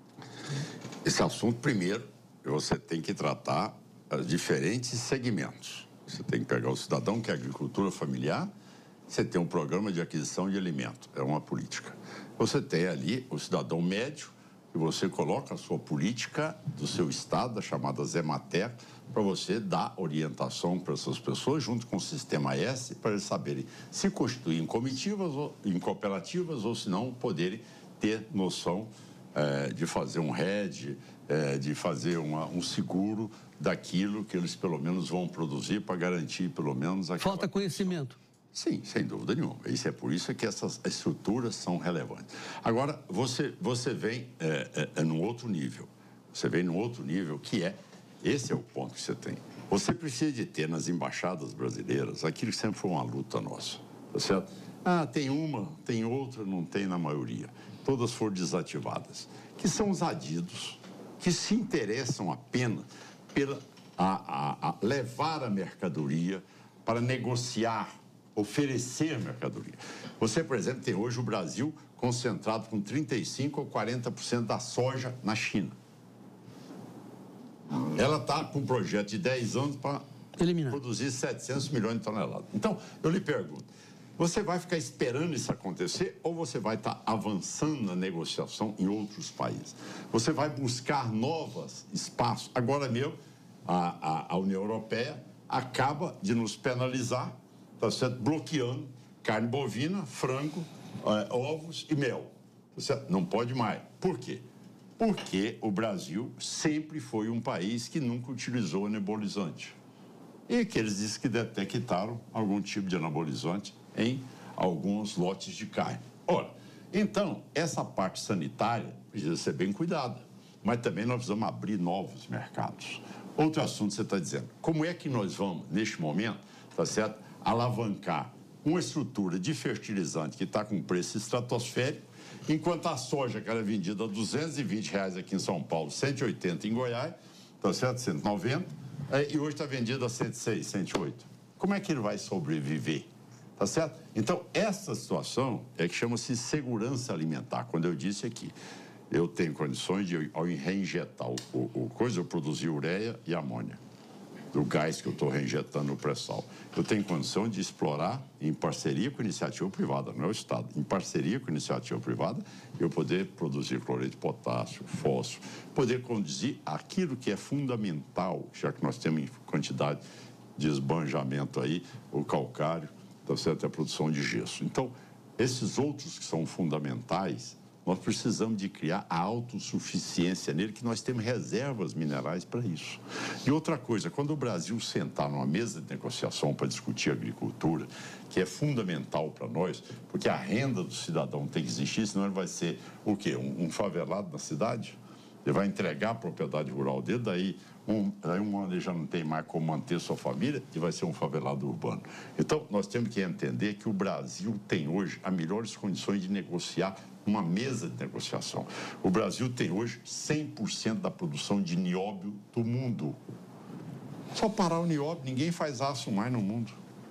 Esse assunto, primeiro, você tem que tratar diferentes segmentos. Você tem que pegar o cidadão que é agricultura familiar, você tem um programa de aquisição de alimento, é uma política. Você tem ali o cidadão médio, que você coloca a sua política do seu estado, a chamada Zemater, para você dar orientação para essas pessoas, junto com o Sistema S, para eles saberem se constituir em comitivas, ou em cooperativas, ou se não, poderem ter noção de fazer um hedge, de fazer um seguro daquilo que eles pelo menos vão produzir para garantir pelo menos... Falta conhecimento. Sim, sem dúvida nenhuma. Isso é por isso que essas estruturas são relevantes. Agora, você vem num outro nível. Você vem num outro nível que esse é o ponto que você tem. Você precisa de ter nas embaixadas brasileiras aquilo que sempre foi uma luta nossa. Tá certo? Tem uma, tem outra, não tem na maioria. Todas foram desativadas. Que são os adidos, que se interessam apenas pela levar a mercadoria para negociar, oferecer mercadoria. Você, por exemplo, tem hoje o Brasil concentrado com 35% ou 40% da soja na China. Ela está com um projeto de 10 anos para produzir 700 milhões de toneladas. Então, eu lhe pergunto, você vai ficar esperando isso acontecer ou você vai estar avançando na negociação em outros países? Você vai buscar novos espaços. Agora mesmo, a União Europeia acaba de nos penalizar, tá certo? Bloqueando carne bovina, frango, ovos e mel. Tá certo? Não pode mais. Por quê? Porque o Brasil sempre foi um país que nunca utilizou anabolizante. E que eles dizem que detectaram algum tipo de anabolizante em alguns lotes de carne. Ora, então, essa parte sanitária precisa ser bem cuidada, mas também nós precisamos abrir novos mercados. Outro assunto você está dizendo, como é que nós vamos, neste momento, tá certo, alavancar uma estrutura de fertilizante que está com preço estratosférico, enquanto a soja que era vendida a R$220 aqui em São Paulo, 180 em Goiás, tá certo, 190, e hoje está vendida a 106, 108. Como é que ele vai sobreviver? Tá certo? Então, essa situação é que chama-se segurança alimentar. Quando eu disse aqui, eu tenho condições de, ao reinjetar o coisa, eu produzir ureia e amônia, do gás que eu estou reinjetando no pré-sal. Eu tenho condição de explorar em parceria com iniciativa privada, não é o Estado, em parceria com iniciativa privada, eu poder produzir cloreto de potássio, fósforo, poder conduzir aquilo que é fundamental, já que nós temos em quantidade de esbanjamento aí, o calcário, tá certo? A produção de gesso. Então, esses outros que são fundamentais, nós precisamos de criar a autossuficiência nele, que nós temos reservas minerais para isso. E outra coisa, quando o Brasil sentar numa mesa de negociação para discutir agricultura, que é fundamental para nós, porque a renda do cidadão tem que existir, senão ele vai ser o quê? Um favelado na cidade? Ele vai entregar a propriedade rural dele, daí um ano ele já não tem mais como manter sua família e vai ser um favelado urbano. Então, nós temos que entender que o Brasil tem hoje as melhores condições de negociar uma mesa de negociação. O Brasil tem hoje 100% da produção de nióbio do mundo. Só parar o nióbio, ninguém faz aço mais no mundo.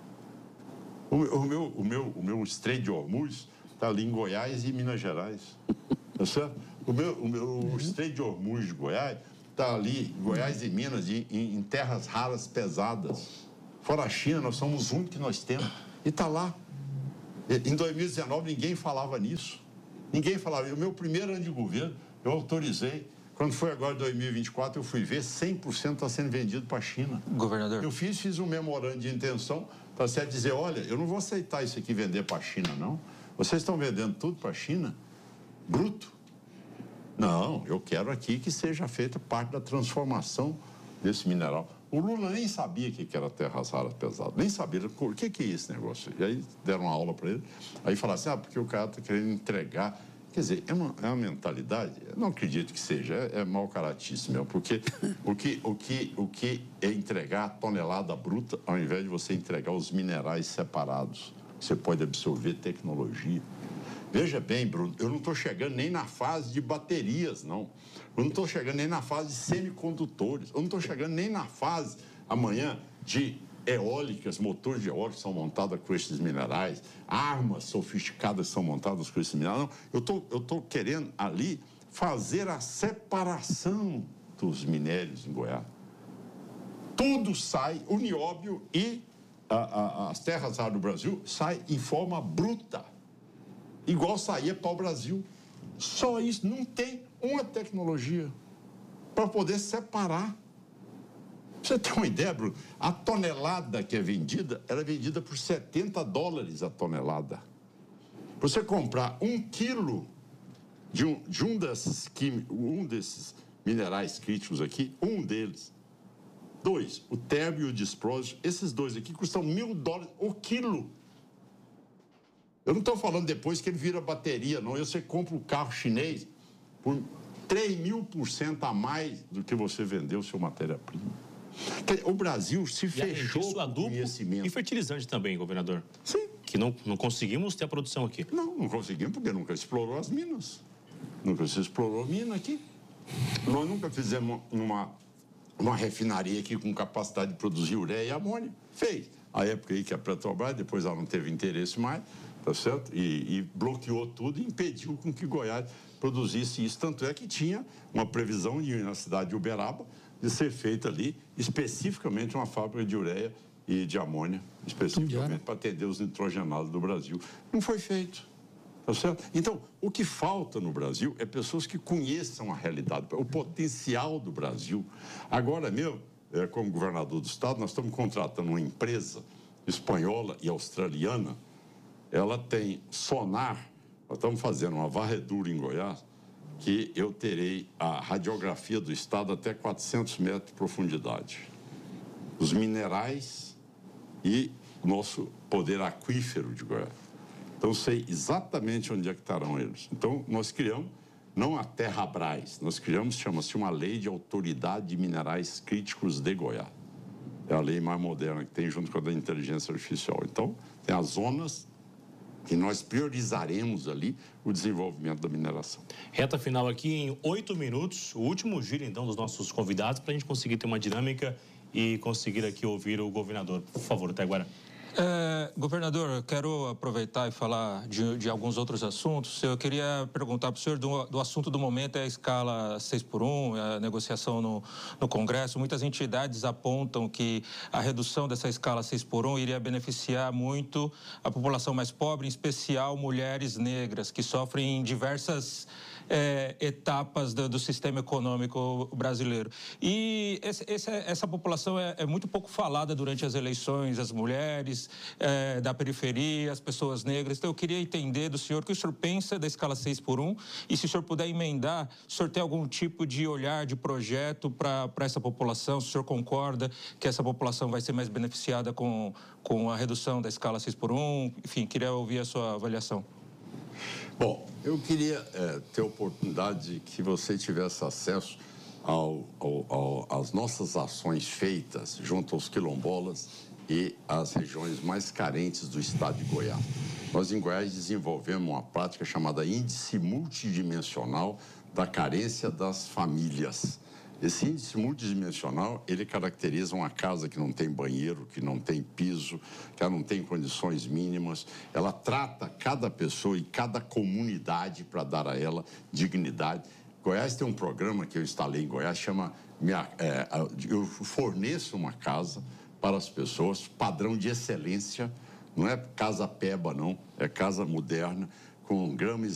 O meu Estreito de Hormuz está ali em Goiás e Minas Gerais. Tá certo? O meu Estreito de Hormuz de Goiás está ali, Goiás e Minas, em terras raras pesadas. Fora a China, nós somos os únicos que nós temos. E está lá. Em 2019, ninguém falava nisso. Ninguém falava. O meu primeiro ano de governo, eu autorizei. Quando foi agora 2024, eu fui ver, 100% está sendo vendido para a China. Governador. Eu fiz um memorando de intenção para certo dizer, olha, eu não vou aceitar isso aqui vender para a China, não. Vocês estão vendendo tudo para a China? Bruto. Não, eu quero aqui que seja feita parte da transformação desse mineral. O Lula nem sabia que era terras raras pesadas, nem sabia o que é esse negócio. E aí deram uma aula para ele, aí falaram assim, porque o cara está querendo entregar. Quer dizer, é uma mentalidade, eu não acredito que seja, é mau caratismo mesmo, porque o que é entregar a tonelada bruta ao invés de você entregar os minerais separados, você pode absorver tecnologia. Veja bem, Bruno, eu não estou chegando nem na fase de baterias, não. Eu não estou chegando nem na fase de semicondutores. Eu não estou chegando nem na fase, amanhã, de eólicas, motores de eólicas são montados com esses minerais, armas sofisticadas são montadas com esses minerais. Não, eu estou querendo ali fazer a separação dos minérios em Goiás. Tudo sai, o nióbio e as terras raras do Brasil saem em forma bruta. Igual saía para o Brasil. Só isso, não tem uma tecnologia para poder separar. Você tem uma ideia, Bruno? A tonelada que é vendida, ela é vendida por $70 a tonelada. Você comprar 1 quilo de um desses minerais críticos aqui, um deles. 2, o térmio e o disprósio, esses dois aqui custam $1.000 o quilo. Eu não estou falando depois que ele vira bateria, não. Você compra um carro chinês por 3.000% a mais do que você vendeu sua matéria-prima. O Brasil se fechou com conhecimento. E fertilizante também, governador. Sim. Que não conseguimos ter a produção aqui. Não conseguimos porque nunca explorou as minas. Nunca se explorou a mina aqui. Nós nunca fizemos uma refinaria aqui com capacidade de produzir ureia e amônia. Fez. A época aí que a Petrobras, depois ela não teve interesse mais, tá certo? E bloqueou tudo e impediu com que Goiás produzisse isso. Tanto é que tinha uma previsão na cidade de Uberaba de ser feita ali especificamente uma fábrica de ureia e de amônia, especificamente para atender os nitrogenados do Brasil. Não foi feito. Tá certo? Então, o que falta no Brasil é pessoas que conheçam a realidade, o potencial do Brasil. Agora mesmo, como governador do estado, nós estamos contratando uma empresa espanhola e australiana. Ela tem sonar, nós estamos fazendo uma varredura em Goiás, que eu terei a radiografia do estado até 400 metros de profundidade. Os minerais e o nosso poder aquífero de Goiás. Então, sei exatamente onde é que estarão eles. Então, nós criamos, não a Terrabras, nós criamos, chama-se uma lei de autoridade de minerais críticos de Goiás. É a lei mais moderna que tem junto com a da inteligência artificial. Então, tem as zonas que nós priorizaremos ali o desenvolvimento da mineração. Reta final aqui em 8 minutos, o último giro, então, dos nossos convidados, para a gente conseguir ter uma dinâmica e conseguir aqui ouvir o governador. Por favor, Taiguara. Governador, eu quero aproveitar e falar de alguns outros assuntos. Eu queria perguntar para o senhor do assunto do momento, é a escala 6x1, a negociação no Congresso. Muitas entidades apontam que a redução dessa escala 6x1 iria beneficiar muito a população mais pobre, em especial mulheres negras, que sofrem diversas etapas do sistema econômico brasileiro. E essa população é muito pouco falada durante as eleições, as mulheres da periferia, as pessoas negras. Então, eu queria entender do senhor o que o senhor pensa da escala 6x1 e se o senhor puder emendar, o senhor tem algum tipo de olhar, de projeto para essa população? Se o senhor concorda que essa população vai ser mais beneficiada com a redução da escala 6x1? Enfim, queria ouvir a sua avaliação. Bom, eu queria ter a oportunidade de que você tivesse acesso às nossas ações feitas junto aos quilombolas e às regiões mais carentes do estado de Goiás. Nós, em Goiás, desenvolvemos uma prática chamada Índice Multidimensional da Carência das Famílias. Esse índice multidimensional, ele caracteriza uma casa que não tem banheiro, que não tem piso, que ela não tem condições mínimas. Ela trata cada pessoa e cada comunidade para dar a ela dignidade. Goiás tem um programa que eu instalei em Goiás, chama eu forneço uma casa para as pessoas, padrão de excelência, não é casa peba, não, é casa moderna, com gramas